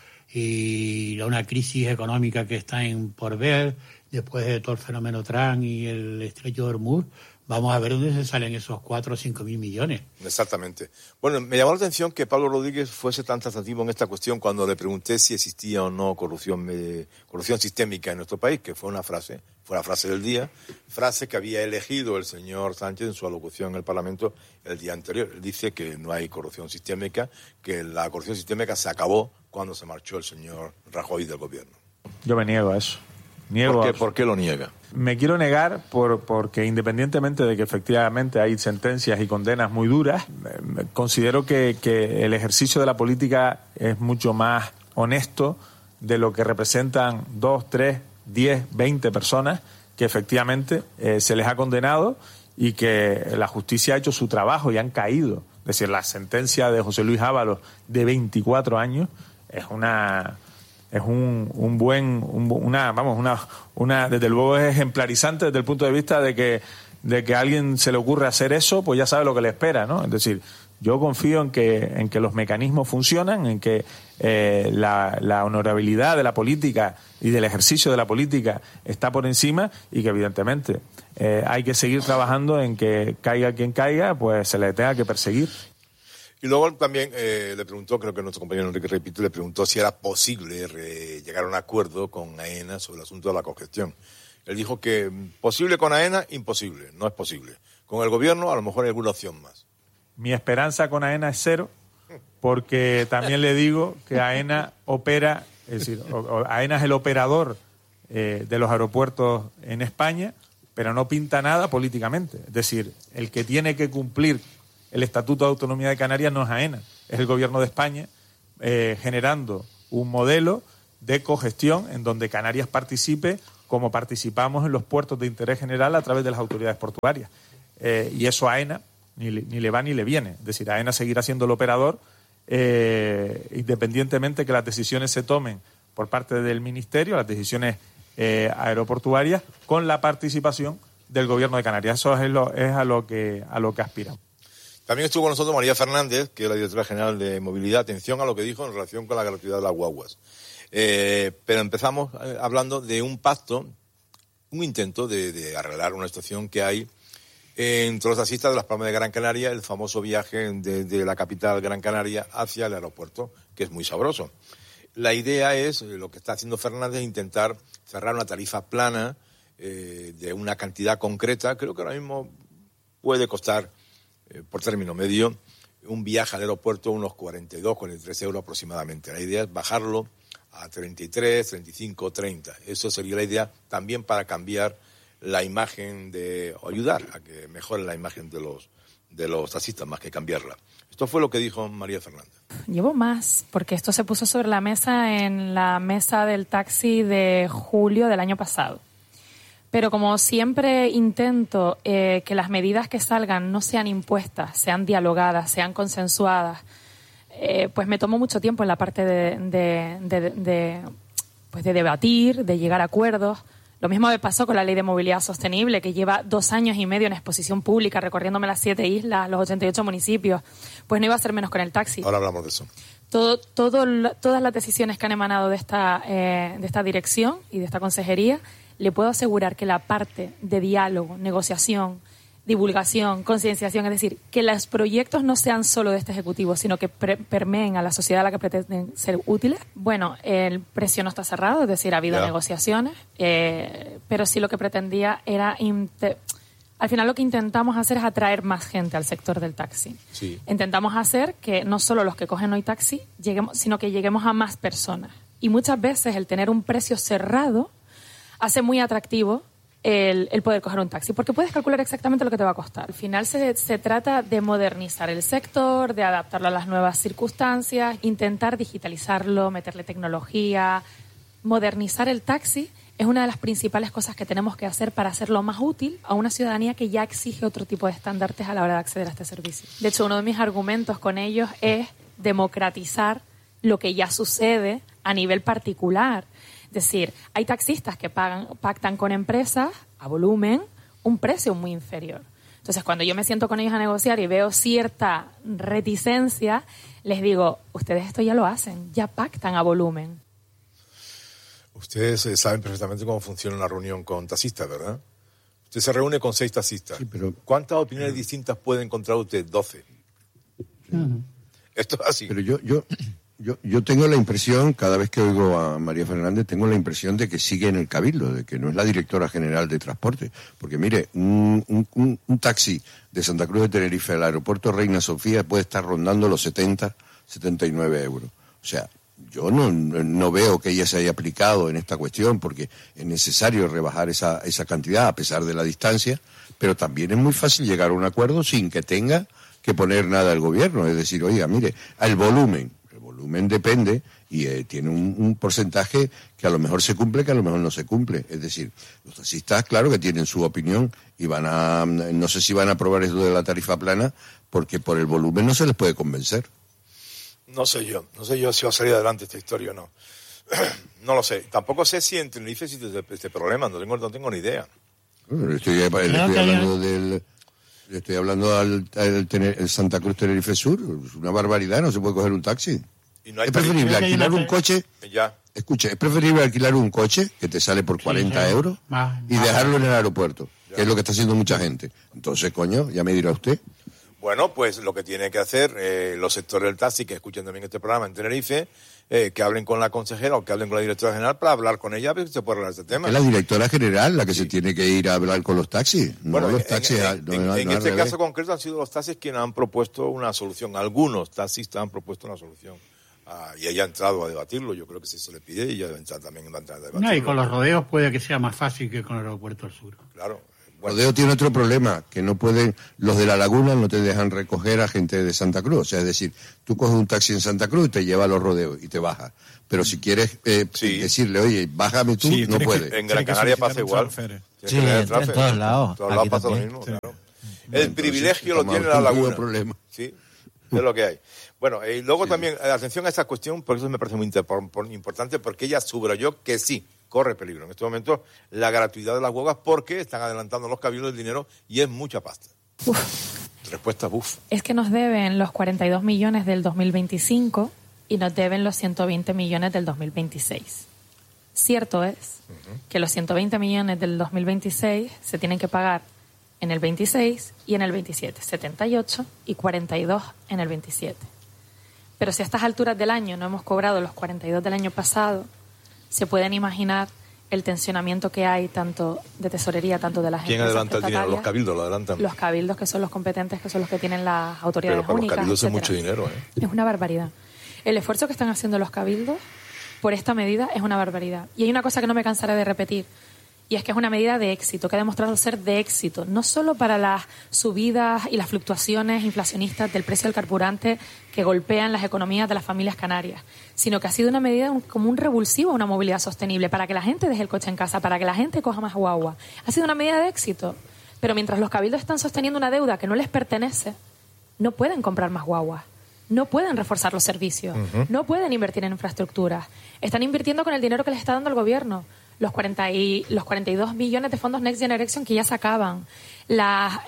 y una crisis económica que está por ver, después de todo el fenómeno Trump y el estrecho de Hormuz, vamos a ver dónde se salen esos 4 o 5 mil millones. Exactamente. Bueno, me llamó la atención que Pablo Rodríguez fuese tan taxativo en esta cuestión cuando le pregunté si existía o no corrupción sistémica en nuestro país, que fue la frase del día, frase que había elegido el señor Sánchez en su alocución en el Parlamento el día anterior. Él dice que no hay corrupción sistémica, que la corrupción sistémica se acabó cuando se marchó el señor Rajoy del gobierno. Yo me niego a eso. ¿Por qué lo niega? Me quiero negar porque independientemente de que efectivamente hay sentencias y condenas muy duras, considero que el ejercicio de la política es mucho más honesto de lo que representan 2, 3, 10, 20 personas que efectivamente se les ha condenado y que la justicia ha hecho su trabajo y han caído. Es decir, la sentencia de José Luis Ábalos de 24 años es desde luego es ejemplarizante desde el punto de vista de que a alguien se le ocurre hacer eso, pues ya sabe lo que le espera, ¿no? Es decir, yo confío en que los mecanismos funcionan, en que la honorabilidad de la política y del ejercicio de la política está por encima y que evidentemente hay que seguir trabajando en que caiga quien caiga, pues se le tenga que perseguir. Y luego también le preguntó, creo que nuestro compañero Enrique Repito, le preguntó si era posible llegar a un acuerdo con AENA sobre el asunto de la congestión. Él dijo que posible con AENA, imposible, no es posible. Con el gobierno a lo mejor hay alguna opción más. Mi esperanza con AENA es cero, porque también le digo que AENA opera, es decir, AENA es el operador de los aeropuertos en España, pero no pinta nada políticamente. Es decir, el que tiene que cumplir el Estatuto de Autonomía de Canarias no es AENA, es el Gobierno de España, generando un modelo de cogestión en donde Canarias participe como participamos en los puertos de interés general a través de las autoridades portuarias. Y eso a AENA ni le va ni le viene. Es decir, AENA seguirá siendo el operador independientemente que las decisiones se tomen por parte del Ministerio, las decisiones aeroportuarias, con la participación del Gobierno de Canarias. Eso es a lo que aspiramos. También estuvo con nosotros María Fernández, que es la directora general de Movilidad. Atención a lo que dijo en relación con la gratuidad de las guaguas. Pero empezamos hablando de un pacto, un intento de arreglar una situación que hay entre los taxistas de Las Palmas de Gran Canaria, el famoso viaje de la capital Gran Canaria hacia el aeropuerto, que es muy sabroso. La idea es, lo que está haciendo Fernández, intentar cerrar una tarifa plana de una cantidad concreta. Creo que ahora mismo puede costar, por término medio, un viaje al aeropuerto unos 42, 43 euros aproximadamente. La idea es bajarlo a 33, 35, 30. Eso sería la idea también para cambiar la imagen o ayudar a que mejore la imagen de los taxistas más que cambiarla. Esto fue lo que dijo María Fernández. Llevo más, porque esto se puso sobre la mesa en la mesa del taxi de julio del año pasado. Pero como siempre intento que las medidas que salgan no sean impuestas, sean dialogadas, sean consensuadas, pues me tomo mucho tiempo en la parte de debatir, de llegar a acuerdos. Lo mismo me pasó con la Ley de Movilidad Sostenible, que lleva 2 años y medio en exposición pública, recorriéndome las 7 islas, los 88 municipios. Pues no iba a ser menos con el taxi. Ahora hablamos de eso. Todas las decisiones que han emanado de esta dirección y de esta consejería, le puedo asegurar que la parte de diálogo, negociación, divulgación, concienciación, es decir, que los proyectos no sean solo de este Ejecutivo, sino que permeen a la sociedad a la que pretenden ser útiles. Bueno, el precio no está cerrado, es decir, ha habido negociaciones, pero sí lo que pretendía era... Al final lo que intentamos hacer es atraer más gente al sector del taxi. Sí. Intentamos hacer que no solo los que cogen hoy taxi lleguemos, sino que lleguemos a más personas. Y muchas veces el tener un precio cerrado hace muy atractivo el poder coger un taxi, porque puedes calcular exactamente lo que te va a costar. Al final se trata de modernizar el sector, de adaptarlo a las nuevas circunstancias, intentar digitalizarlo, meterle tecnología. Modernizar el taxi es una de las principales cosas que tenemos que hacer para hacerlo más útil a una ciudadanía que ya exige otro tipo de estándares a la hora de acceder a este servicio. De hecho, uno de mis argumentos con ellos es democratizar lo que ya sucede a nivel particular. Es decir, hay taxistas que pactan con empresas a volumen un precio muy inferior. Entonces, cuando yo me siento con ellos a negociar y veo cierta reticencia, les digo, ustedes esto ya lo hacen, ya pactan a volumen. Ustedes saben perfectamente cómo funciona una reunión con taxistas, ¿verdad? Usted se reúne con 6 taxistas. Sí, pero... ¿Cuántas opiniones distintas puede encontrar usted? 12. Esto es así. Pero yo tengo la impresión, cada vez que oigo a María Fernández, tengo la impresión de que sigue en el Cabildo, de que no es la directora general de transporte. Porque mire, un taxi de Santa Cruz de Tenerife al aeropuerto Reina Sofía puede estar rondando los 70, 79 euros. O sea, yo no veo que ella se haya aplicado en esta cuestión, porque es necesario rebajar esa cantidad a pesar de la distancia, pero también es muy fácil llegar a un acuerdo sin que tenga que poner nada el gobierno. Es decir, oiga, mire, el volumen depende y tiene un porcentaje que a lo mejor se cumple, que a lo mejor no se cumple. Es decir, los taxistas, claro que tienen su opinión y no sé si van a aprobar esto de la tarifa plana, porque por el volumen no se les puede convencer. No sé yo si va a salir adelante esta historia o no. No lo sé. Tampoco sé si en Tenerife existe este problema, no tengo ni idea. Estoy hablando al Santa Cruz Tenerife Sur, es una barbaridad, no se puede coger un taxi. Y no hay es preferible alquilar un coche. Escuche, es preferible alquilar un coche que te sale por 40 euros y dejarlo en el aeropuerto, que es lo que está haciendo mucha gente. Entonces, coño, ya me dirá usted. Bueno, pues lo que tiene que hacer los sectores del taxi, que escuchen también este programa en Tenerife, que hablen con la consejera o que hablen con la directora general para hablar con ella, a ver si se puede arreglar este tema. Es la directora general la que se tiene que ir a hablar con los taxis. Bueno, no los taxis. En este caso concreto han sido los taxis quienes han propuesto una solución. Algunos taxistas han propuesto una solución. Y ella ha entrado a debatirlo. Yo creo que si se le pide, ella también va a entrar a debatirlo. No, y con los rodeos puede que sea más fácil que con el aeropuerto del sur. Claro. Rodeo tiene otro problema, que no pueden, los de la laguna no te dejan recoger a gente de Santa Cruz. O sea, es decir, tú coges un taxi en Santa Cruz y te lleva a los rodeos y te baja. Pero si quieres decirle, oye, bájame tú, no puedes. En Gran Canaria pasa igual. Sí, en todos lados. En todos lados pasa lo mismo, claro. El privilegio lo tiene la laguna. Sí, es lo que hay. Bueno, y luego también, atención a esta cuestión, porque eso me parece muy importante, porque ella subrayó que sí, corre peligro en este momento la gratuidad de las huelgas porque están adelantando los cabildos el dinero y es mucha pasta. Respuesta, Es que nos deben los 42 millones del 2025 y nos deben los 120 millones del 2026. Cierto es que los 120 millones del 2026 se tienen que pagar en el 26 y en el 27, 78 y 42 en el 27. Pero si a estas alturas del año no hemos cobrado los 42 del año pasado, se pueden imaginar el tensionamiento que hay tanto de tesorería, tanto de las empresas. ¿Quién adelanta el dinero? ¿Los cabildos lo adelantan? Los cabildos, que son los competentes, que son los que tienen las autoridades únicas. Pero para únicas, los cabildos etcétera. es mucho dinero, ¿eh? Es una barbaridad. El esfuerzo que están haciendo los cabildos por esta medida es una barbaridad. Y hay una cosa que no me cansaré de repetir, y es que es una medida de éxito, que ha demostrado ser de éxito, no solo para las subidas y las fluctuaciones inflacionistas del precio del carburante que golpean las economías de las familias canarias, sino que ha sido una medida como un revulsivo a una movilidad sostenible, para que la gente deje el coche en casa, para que la gente coja más guagua. Ha sido una medida de éxito. Pero mientras los cabildos están sosteniendo una deuda que no les pertenece, no pueden comprar más guaguas, no pueden reforzar los servicios, no pueden invertir en infraestructuras. Están invirtiendo con el dinero que les está dando el gobierno. Los 42 millones de fondos Next Generation que ya sacaban, las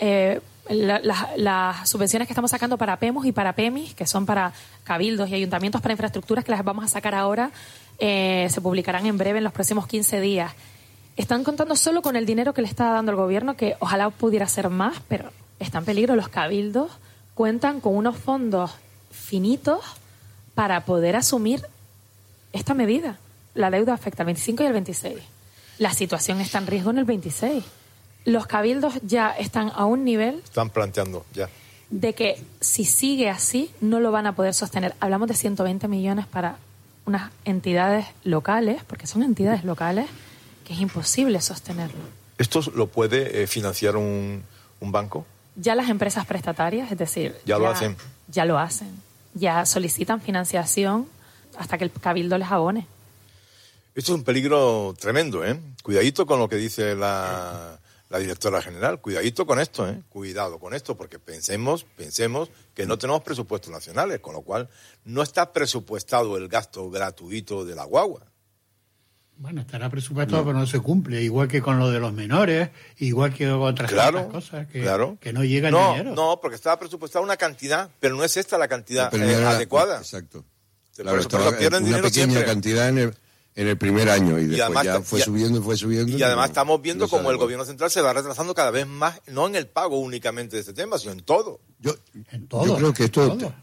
subvenciones que estamos sacando para PEMOS y para PEMIS, que son para cabildos y ayuntamientos para infraestructuras, que las vamos a sacar ahora, se publicarán en breve, en los próximos 15 días. Están contando solo con el dinero que le está dando el gobierno, que ojalá pudiera ser más, pero está en peligro. Los cabildos cuentan con unos fondos finitos para poder asumir esta medida. La deuda afecta al 25 y al 26. La situación está en riesgo en el 26. Los cabildos ya están a un nivel... Están planteando ya. De que si sigue así, no lo van a poder sostener. Hablamos de 120 millones para unas entidades locales, porque son entidades locales, que es imposible sostenerlo. ¿Esto lo puede financiar un banco? Ya las empresas prestatarias, es decir... Ya lo hacen. Ya lo hacen. Ya solicitan financiación hasta que el cabildo les abone. Esto es un peligro tremendo, ¿eh? Cuidadito con lo que dice la directora general. Cuidadito con esto, ¿eh? Cuidado con esto, porque pensemos que no tenemos presupuestos nacionales, con lo cual no está presupuestado el gasto gratuito de la guagua. Bueno, estará presupuestado, pero no se cumple. Igual que con lo de los menores, igual que con otras cosas, que no llega el dinero. No, porque estaba presupuestada una cantidad, pero no es esta la cantidad adecuada. Exacto. Claro, estaba una pequeña cantidad en el primer año y después además, ya fue subiendo. Y además estamos viendo cómo el gobierno central se va retrasando cada vez más, no en el pago únicamente de este tema, sino en todo. Yo creo que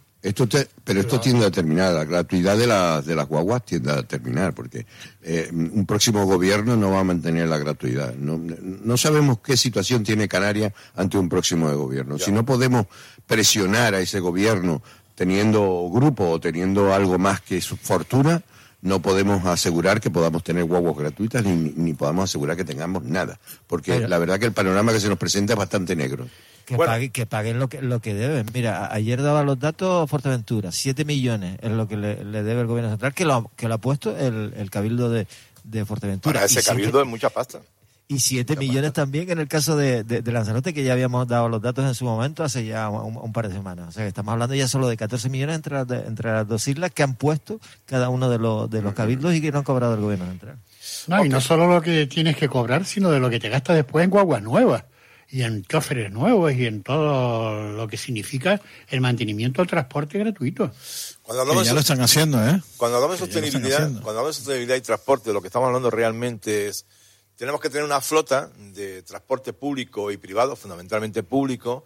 esto tiende a terminar. La gratuidad de las guaguas tiende a terminar, porque un próximo gobierno no va a mantener la gratuidad. No sabemos qué situación tiene Canarias ante un próximo gobierno. Si no podemos presionar a ese gobierno teniendo grupo o teniendo algo más que su fortuna, no podemos asegurar que podamos tener guaguas gratuitas ni podamos asegurar que tengamos nada, porque la verdad que el panorama que se nos presenta es bastante negro. Que paguen lo que deben. Mira, ayer daba los datos Fuerteventura, 7 millones es lo que le debe el gobierno central, que lo ha puesto el cabildo de Fuerteventura. Para ese cabildo es mucha pasta. Y 7 millones también en el caso de Lanzarote, que ya habíamos dado los datos en su momento hace ya un par de semanas. O sea, que estamos hablando ya solo de 14 millones entre las dos islas que han puesto cada uno de los cabildos y que no han cobrado el gobierno central. No, y no solo lo que tienes que cobrar, sino de lo que te gastas después en guaguas nuevas y en choferes nuevos y en todo lo que significa el mantenimiento del transporte gratuito. Ya lo están haciendo, ¿eh? Cuando hablamos de sostenibilidad y transporte, lo que estamos hablando realmente es: tenemos que tener una flota de transporte público y privado, fundamentalmente público,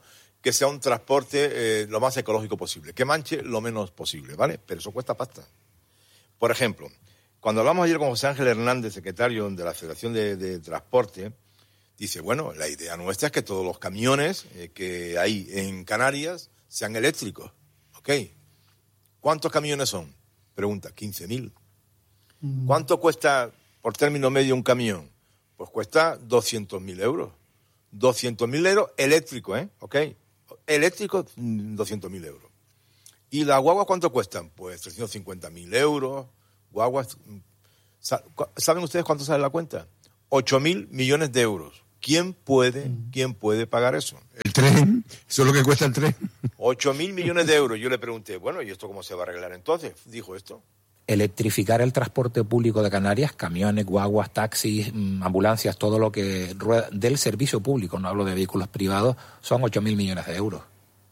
que sea un transporte lo más ecológico posible, que manche lo menos posible, ¿vale? Pero eso cuesta pasta. Por ejemplo, cuando hablamos ayer con José Ángel Hernández, secretario de la Federación de Transporte, dice, bueno, la idea nuestra es que todos los camiones que hay en Canarias sean eléctricos. ¿Ok? ¿Cuántos camiones son? Pregunta, 15.000. ¿Cuánto cuesta por término medio un camión? Pues cuesta 200.000 euros. 200.000 euros eléctrico, ¿eh? ¿Ok? Eléctrico, 200.000 euros. ¿Y las guaguas cuánto cuestan? Pues 350.000 euros. Guaguas. ¿Saben ustedes cuánto sale la cuenta? 8.000 millones de euros. ¿Quién puede pagar eso? El tren, eso es lo que cuesta el tren. 8.000 millones de euros. Yo le pregunté, bueno, ¿y esto cómo se va a arreglar entonces? Dijo esto. Electrificar el transporte público de Canarias, camiones, guaguas, taxis, ambulancias, todo lo que rueda del servicio público, no hablo de vehículos privados, son 8.000 millones de euros.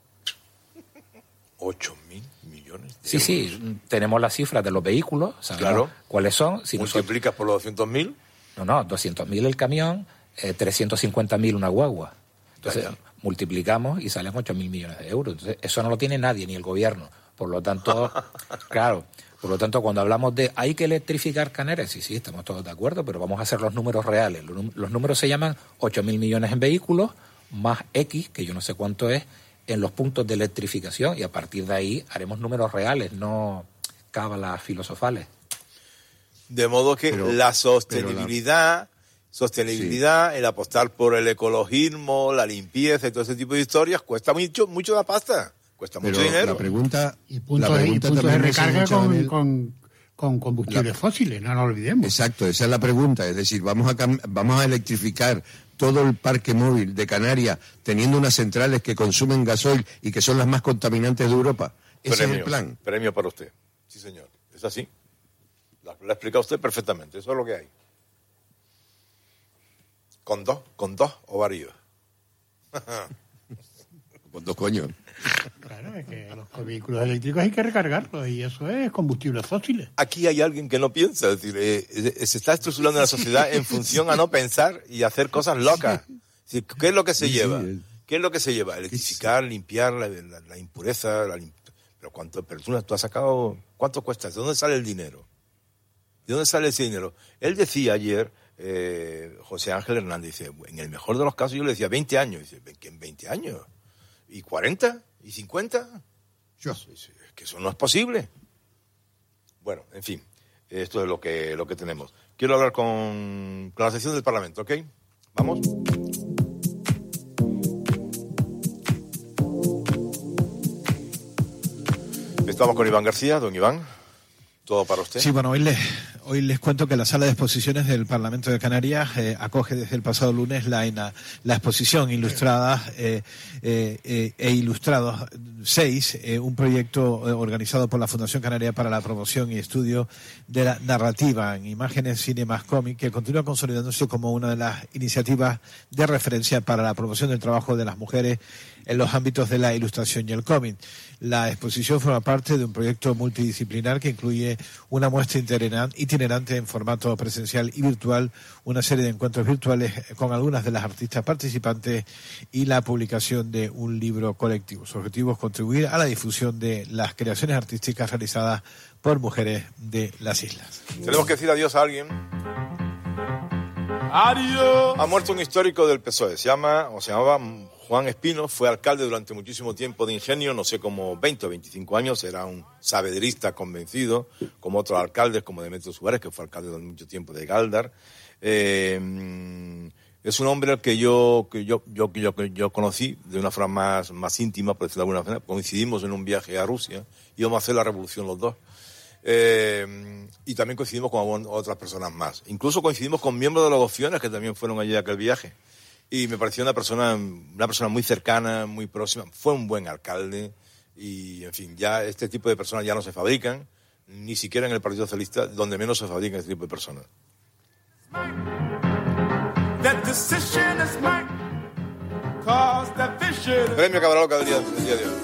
8.000 millones de sí, euros. Sí, tenemos las cifras de los vehículos, sabemos claro. cuáles son. Si ¿multiplicas por los 200.000? No, 200.000 el camión, 350.000 una guagua. Entonces, multiplicamos y salen 8.000 millones de euros. Entonces, eso no lo tiene nadie, ni el gobierno. Por lo tanto, claro, por lo tanto, cuando hablamos de hay que electrificar Canarias, sí, estamos todos de acuerdo, pero vamos a hacer los números reales. Los números se llaman 8.000 millones en vehículos, más X, que yo no sé cuánto es, en los puntos de electrificación, y a partir de ahí haremos números reales, no cábalas filosofales. De modo que la sostenibilidad, el apostar por el ecologismo, la limpieza y todo ese tipo de historias cuesta mucho la pasta, cuesta mucho dinero. La pregunta, y puntos de recarga con combustibles fósiles, no nos olvidemos. Exacto, esa es la pregunta. Es decir, vamos a electrificar todo el parque móvil de Canarias teniendo unas centrales que consumen gasoil y que son las más contaminantes de Europa. Ese es el plan. Premio para usted. Sí, señor. Es así. Lo ha explicado usted perfectamente. Eso es lo que hay. Con dos ovarios. Con dos coños. Claro, es que los vehículos eléctricos hay que recargarlos y eso es combustibles fósiles. Aquí hay alguien que no piensa, es decir, se está estructurando la sociedad en función a no pensar y hacer cosas locas. Es decir, ¿qué es lo que se lleva? ¿Qué es lo que se lleva? Electrificar, limpiar la impureza, pero tú has sacado, ¿cuánto cuesta? ¿De dónde sale el dinero? ¿De dónde sale ese dinero? Él decía ayer, José Ángel Hernández, dice, en el mejor de los casos yo le decía 20 años, dice, ¿en 20 años? ¿Y 40? ¿Y 50? Es que eso no es posible. Bueno, en fin, esto es lo que tenemos. Quiero hablar con la sesión del Parlamento, ¿ok? ¿Vamos? Estamos con Iván García. Don Iván, todo para usted. Sí, bueno, hoy les cuento que la Sala de Exposiciones del Parlamento de Canarias acoge desde el pasado lunes la exposición Ilustradas e Ilustrados 6, un proyecto organizado por la Fundación Canaria para la Promoción y Estudio de la Narrativa en Imágenes, Cine más Cómic, que continúa consolidándose como una de las iniciativas de referencia para la promoción del trabajo de las mujeres en los ámbitos de la ilustración y el cómic. La exposición forma parte de un proyecto multidisciplinar que incluye una muestra itinerante en formato presencial y virtual, una serie de encuentros virtuales con algunas de las artistas participantes y la publicación de un libro colectivo. Su objetivo es contribuir a la difusión de las creaciones artísticas realizadas por mujeres de las islas. Tenemos que decir adiós a alguien. Adiós. Ha muerto un histórico del PSOE, se llamaba Juan Espino, fue alcalde durante muchísimo tiempo de Ingenio, no sé, como 20 o 25 años, era un sabederista convencido, como otros alcaldes, como Demetrio Suárez, que fue alcalde durante mucho tiempo de Gáldar. Es un hombre al que yo conocí de una forma más íntima, por decirlo de alguna manera. Coincidimos en un viaje a Rusia, íbamos a hacer la revolución los dos. Y también coincidimos con otras personas más. Incluso coincidimos con miembros de los Gofiones que también fueron allí a aquel viaje. Y me pareció una persona muy cercana, muy próxima. Fue un buen alcalde. Y, en fin, ya este tipo de personas ya no se fabrican, ni siquiera en el Partido Socialista, donde menos se fabrican este tipo de personas. Premio Cabraloca del día de hoy.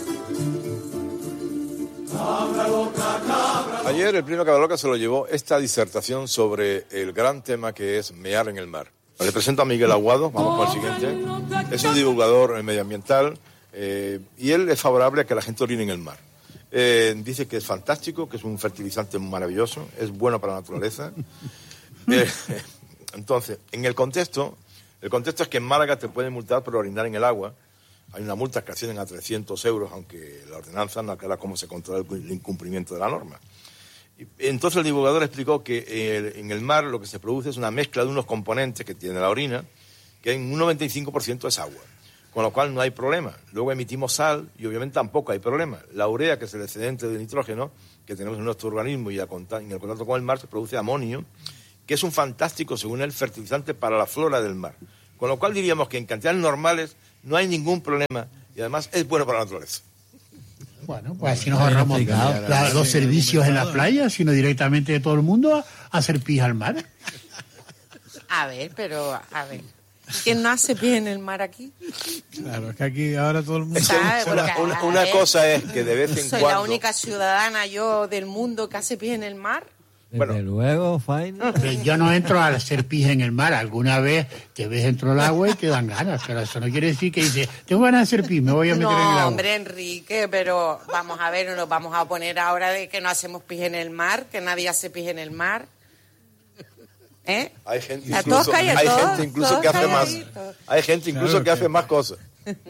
Ayer el premio Cabraloca se lo llevó esta disertación sobre el gran tema que es mear en el mar. Le presento a Miguel Aguado, vamos con el siguiente. Es un divulgador medioambiental, Y él es favorable a que la gente orine en el mar. Dice que es fantástico, que es un fertilizante maravilloso, es bueno para la naturaleza. Entonces, en el contexto es que en Málaga te pueden multar por orinar en el agua. Hay una multa que ascienden a 300 euros, aunque la ordenanza no aclara cómo se controla el incumplimiento de la norma. Entonces el divulgador explicó que en el mar lo que se produce es una mezcla de unos componentes que tiene la orina, que en un 95% es agua, con lo cual no hay problema. Luego emitimos sal y obviamente tampoco hay problema. La urea, que es el excedente de nitrógeno que tenemos en nuestro organismo y en el contacto con el mar se produce amonio, que es un fantástico, según él, fertilizante para la flora del mar. Con lo cual diríamos que en cantidades normales no hay ningún problema y además es bueno para la naturaleza. Bueno, pues así nos ahorramos los servicios en la playa, sino directamente de todo el mundo a hacer pis al mar. A ver. ¿Quién no hace pis en el mar aquí? Claro, es que aquí ahora todo el mundo... Una cosa es que de vez en Soy cuando... la única ciudadana yo del mundo que hace pis en el mar. Desde luego, fine. Yo no entro a hacer pis en el mar. Alguna vez te ves dentro del agua y te dan ganas, pero eso no quiere decir que dices, tengo ganas de hacer pis, me voy a meter en el agua. No, hombre, Enrique, pero vamos a ver, no nos vamos a poner ahora de que no hacemos pis en el mar, que nadie hace pis en el mar. ¿Eh? Hay gente incluso que hace más. Hay gente incluso que hace más cosas.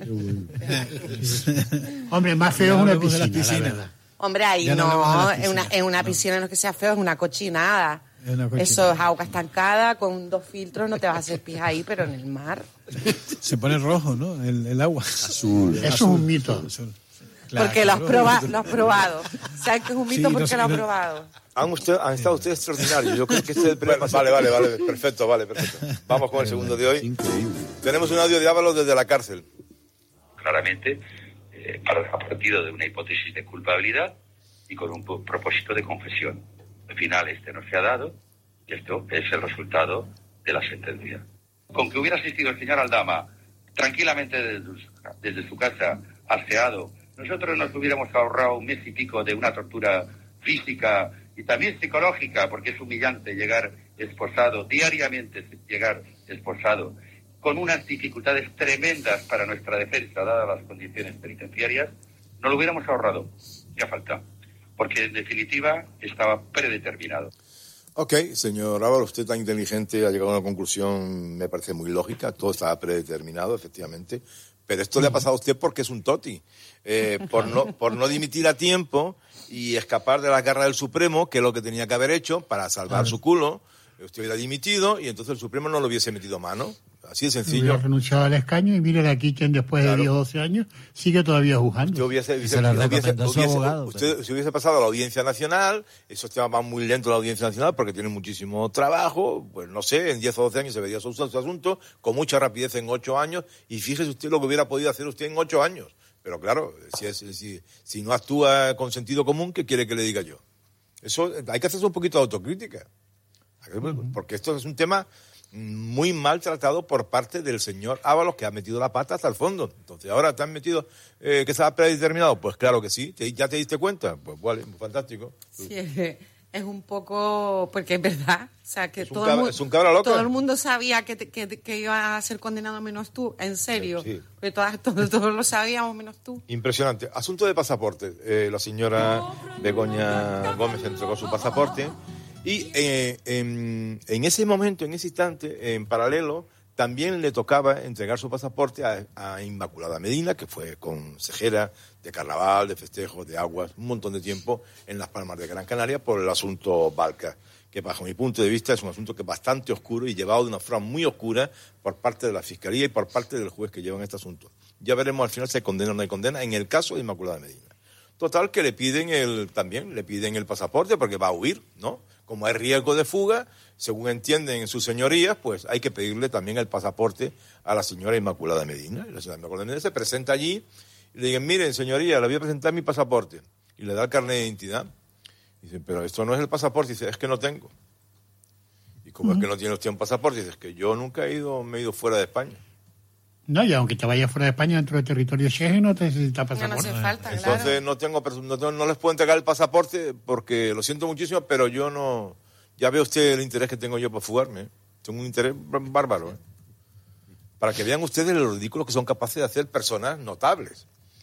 Hombre, más feo es una piscina, la verdad. Hombre, ahí Ya no no, hablamos de la en una piscina no es que sea feo, es una cochinada. Eso es agua estancada, con 2 filtros, no te vas a hacer pis ahí, pero en el mar. Se pone rojo, ¿no? El agua. Azul. Eso es un mito. Claro, porque lo has probado. ¿Sabes que es un mito? Porque lo has probado. Han estado ustedes extraordinarios. Yo creo que este es el primer... Vale. Perfecto. Vamos con el segundo de hoy. Increíble. Tenemos un audio de Ábalos desde la cárcel. Claramente, a partir de una hipótesis de culpabilidad y con un propósito de confesión. Al final no se ha dado y esto es el resultado de la sentencia. Con que hubiera asistido el señor Aldama tranquilamente desde su casa, aseado, nosotros nos hubiéramos ahorrado 1 mes y pico de una tortura física y también psicológica, porque es humillante llegar esposado, diariamente llegar esposado, con unas dificultades tremendas para nuestra defensa, dadas las condiciones penitenciarias, no lo hubiéramos ahorrado, ya falta, porque en definitiva estaba predeterminado. Ok, señor Ábalos, usted tan inteligente ha llegado a una conclusión, me parece muy lógica, todo estaba predeterminado, efectivamente, pero esto le ha pasado a usted porque es un toti, por no dimitir a tiempo y escapar de la garra del Supremo, que es lo que tenía que haber hecho para salvar su culo. Usted hubiera dimitido y entonces el Supremo no lo hubiese metido mano. Así de sencillo. Hubiera renunciado al escaño y mire de aquí quien después de 10 o 12 años sigue todavía juzgando. Usted si hubiese pasado a la Audiencia Nacional, esos temas van muy lento a la Audiencia Nacional porque tienen muchísimo trabajo, pues no sé, en 10 o 12 años se vería su asunto, con mucha rapidez en 8 años, y fíjese usted lo que hubiera podido hacer usted en 8 años. Pero claro, si no actúa con sentido común, ¿qué quiere que le diga yo? Eso hay que hacerse un poquito de autocrítica. Porque esto es un tema muy mal tratado por parte del señor Ábalos, que ha metido la pata hasta el fondo. Entonces, ahora te han metido que estaba predeterminado. Pues claro que sí. ¿Ya te diste cuenta? Pues vale, fantástico. Sí, es un poco... Porque es verdad. O sea, que es un cabra loca. Todo el mundo sabía que iba a ser condenado menos tú. En serio. Sí. Porque todos lo sabíamos menos tú. Impresionante. Asunto de pasaporte. La señora Begoña Gómez entregó su pasaporte. Y en ese momento, en ese instante, en paralelo, también le tocaba entregar su pasaporte a Inmaculada Medina, que fue consejera de carnaval, de festejos, de aguas, un montón de tiempo en Las Palmas de Gran Canaria por el asunto Balca, que bajo mi punto de vista es un asunto que es bastante oscuro y llevado de una forma muy oscura por parte de la Fiscalía y por parte del juez que lleva en este asunto. Ya veremos al final si hay condena o no hay condena en el caso de Inmaculada Medina. Total, que le piden el pasaporte porque va a huir, ¿no? Como hay riesgo de fuga, según entienden sus señorías, pues hay que pedirle también el pasaporte a la señora Inmaculada Medina. Y la señora Inmaculada Medina se presenta allí y le dicen, miren, señoría, le voy a presentar mi pasaporte. Y le da el carnet de identidad. Y dicen, pero esto no es el pasaporte. Y dice, es que no tengo. ¿Y cómo es que no tiene usted un pasaporte? Y dice, es que yo nunca me he ido fuera de España. No, y aunque te vayas fuera de España, dentro del territorio Schengen, no te necesitas pasaporte. No hace falta, Entonces claro. no les puedo entregar el pasaporte porque lo siento muchísimo, pero yo no... Ya ve usted el interés que tengo yo por fugarme. Tengo un interés bárbaro. Para que vean ustedes lo ridículo que son capaces de hacer personas notables.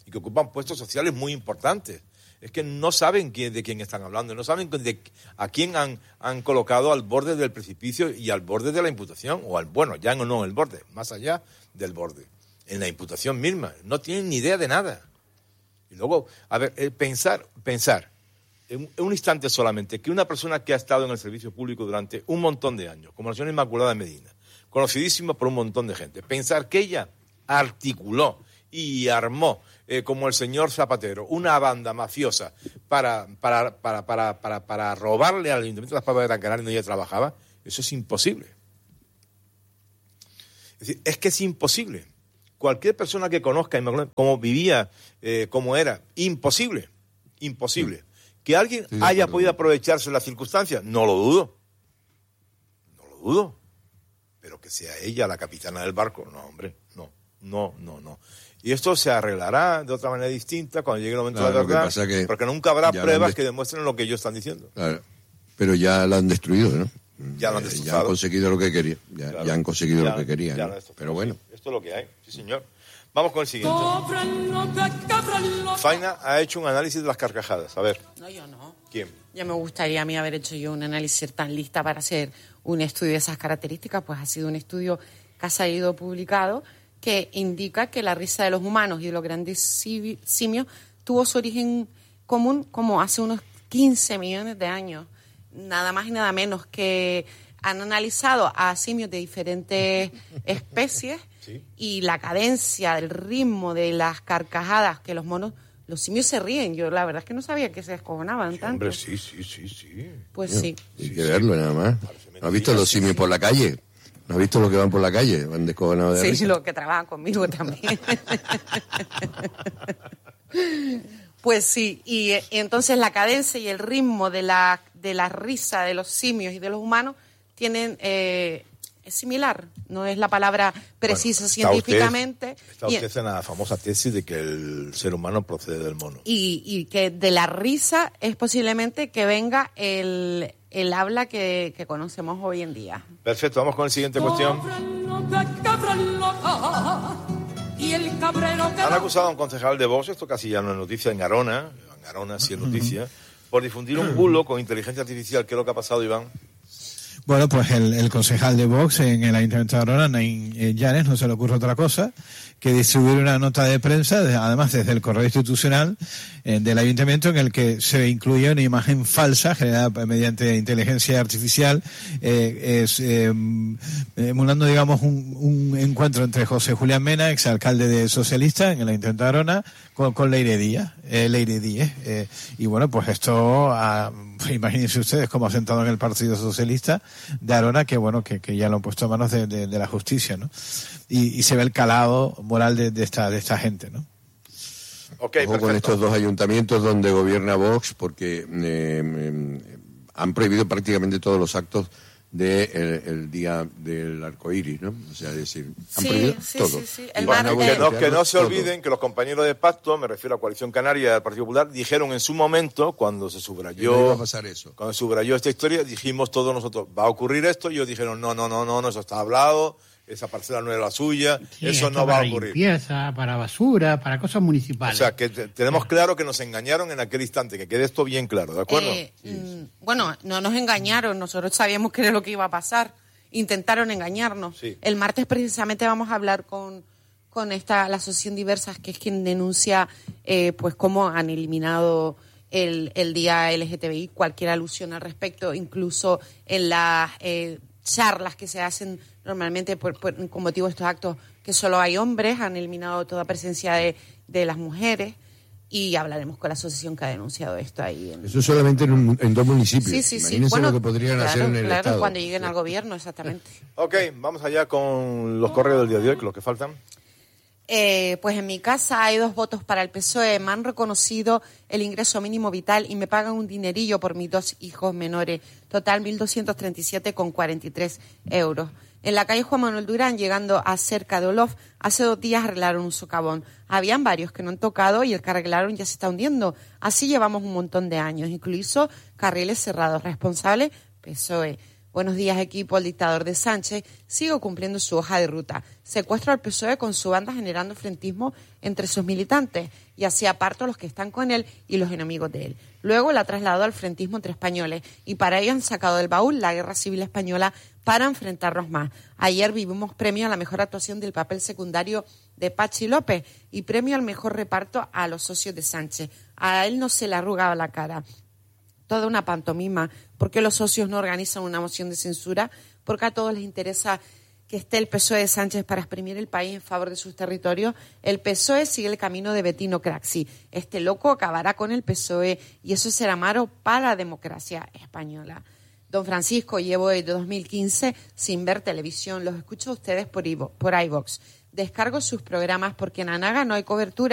y que ocupan puestos sociales muy importantes. Es que no saben de quién están hablando, no saben a quién han colocado al borde del precipicio y al borde de la imputación, ya no el borde, más allá del borde, en la imputación misma. No tienen ni idea de nada. Y luego, a ver, pensar en un instante solamente que una persona que ha estado en el servicio público durante un montón de años, como la señora Inmaculada de Medina, conocidísima por un montón de gente, pensar que ella articuló y armó, como el señor Zapatero, una banda mafiosa para robarle al Ayuntamiento de Las Palmas de Gran Canaria donde ella trabajaba, eso es imposible. Es decir, es que es imposible. Cualquier persona que conozca cómo vivía, cómo era, imposible. Que alguien haya podido aprovecharse de las circunstancias, no lo dudo. Pero que sea ella la capitana del barco, no, hombre, no. Y esto se arreglará de otra manera distinta cuando llegue el momento de la verdad, porque nunca habrá pruebas que demuestren lo que ellos están diciendo. Claro, pero ya la han destruido, ¿no? Ya lo han destrozado. Ya han conseguido lo que querían. Ya han conseguido lo que querían. ¿No? Pero bueno. Esto es lo que hay, sí señor. Vamos con el siguiente. Faina ha hecho un análisis de las carcajadas. A ver. No, yo no. ¿Quién? Ya me gustaría a mí haber hecho yo un análisis tan lista para hacer un estudio de esas características, pues ha sido un estudio que ha salido publicado que indica que la risa de los humanos y de los grandes simios tuvo su origen común como hace unos 15 millones de años. Nada más y nada menos que han analizado a simios de diferentes especies y la cadencia, el ritmo de las carcajadas que los simios se ríen. Yo la verdad es que no sabía que se descojonaban tanto. Hombre, sí. Pues no, sí. Hay que verlo nada más. ¿No has visto los simios por la calle? ¿No has visto lo que van por la calle? Van descojonados de risa. Sí, los que trabajan conmigo también. Pues sí, y entonces la cadencia y el ritmo de la risa de los simios y de los humanos tienen... es similar, no es la palabra precisa científicamente. Está usted en la famosa tesis de que el ser humano procede del mono. Y que de la risa es posiblemente que venga el habla que conocemos hoy en día. Perfecto, vamos con la siguiente cuestión. Han acusado a un concejal de Vox, esto casi ya no es noticia, en Garona sí es noticia, por difundir un bulo con inteligencia artificial. ¿Qué es lo que ha pasado, Iván? Bueno, pues el concejal de Vox en el Ayuntamiento de Garona, Nain Llanes, no se le ocurre otra cosa que distribuir una nota de prensa, además desde el correo institucional del Ayuntamiento, en el que se incluye una imagen falsa generada mediante inteligencia artificial, emulando, digamos, un encuentro entre José Julián Mena, exalcalde de Socialista en el Ayuntamiento de Garona, con Leire Díez. Y bueno, pues esto, imagínense ustedes cómo ha sentado en el Partido Socialista de Garona, que bueno, que ya lo han puesto a manos de la justicia, ¿no? Y se ve el calado moral de esta gente, ¿no? Okay, ojo con estos dos ayuntamientos donde gobierna Vox, porque han prohibido prácticamente todos los actos del día del arcoíris, ¿no? O sea, es decir, han prohibido todo. Sí. Que no se olviden que los compañeros de pacto, me refiero a Coalición Canaria y al Partido Popular, dijeron en su momento, cuando se subrayó, no iba a pasar eso. Cuando se subrayó esta historia, dijimos todos nosotros, va a ocurrir esto, y ellos dijeron, no, eso está hablado, esa parcela no es la suya, sí, eso no va a ocurrir. Para limpieza, para basura, para cosas municipales. O sea, que tenemos claro que nos engañaron en aquel instante, que quede esto bien claro, ¿de acuerdo? Bueno, no nos engañaron, nosotros sabíamos que era lo que iba a pasar. Intentaron engañarnos. Sí. El martes precisamente vamos a hablar con la Asociación Diversas, que es quien denuncia pues cómo han eliminado el día LGTBI, cualquier alusión al respecto, incluso en las charlas que se hacen normalmente con motivo de estos actos, que solo hay hombres, han eliminado toda presencia de las mujeres, y hablaremos con la asociación que ha denunciado esto ahí. Eso solamente en 2 municipios. Sí. Imagínense Bueno, lo que podrían hacer en el Estado. Cuando lleguen al gobierno, exactamente. Ok, vamos allá con los correos del día de hoy, que los que faltan. Pues en mi casa hay 2 votos para el PSOE. Me han reconocido el ingreso mínimo vital y me pagan un dinerillo por mis 2 hijos menores. Total 1.237,43 euros. En la calle Juan Manuel Durán, llegando a cerca de Olof, hace 2 días arreglaron un socavón. Habían varios que no han tocado y el que arreglaron ya se está hundiendo. Así llevamos un montón de años, incluso carriles cerrados. Responsable, PSOE. Buenos días, equipo. El dictador de Sánchez sigue cumpliendo su hoja de ruta. Secuestro al PSOE con su banda generando frentismo entre sus militantes y así aparto a los que están con él y los enemigos de él. Luego la trasladó al frentismo entre españoles y para ello han sacado del baúl la Guerra Civil Española para enfrentarnos más. Ayer vivimos premio a la mejor actuación del papel secundario de Pachi López y premio al mejor reparto a los socios de Sánchez. A él no se le arrugaba la cara. Toda una pantomima. ¿Por qué los socios no organizan una moción de censura? Porque a todos les interesa que esté el PSOE de Sánchez para exprimir el país en favor de sus territorios. El PSOE sigue el camino de Bettino Craxi. Este loco acabará con el PSOE y eso será malo para la democracia española. Don Francisco, llevo desde 2015 sin ver televisión. Los escucho a ustedes por iVoox. Descargo sus programas porque en Anaga no hay cobertura.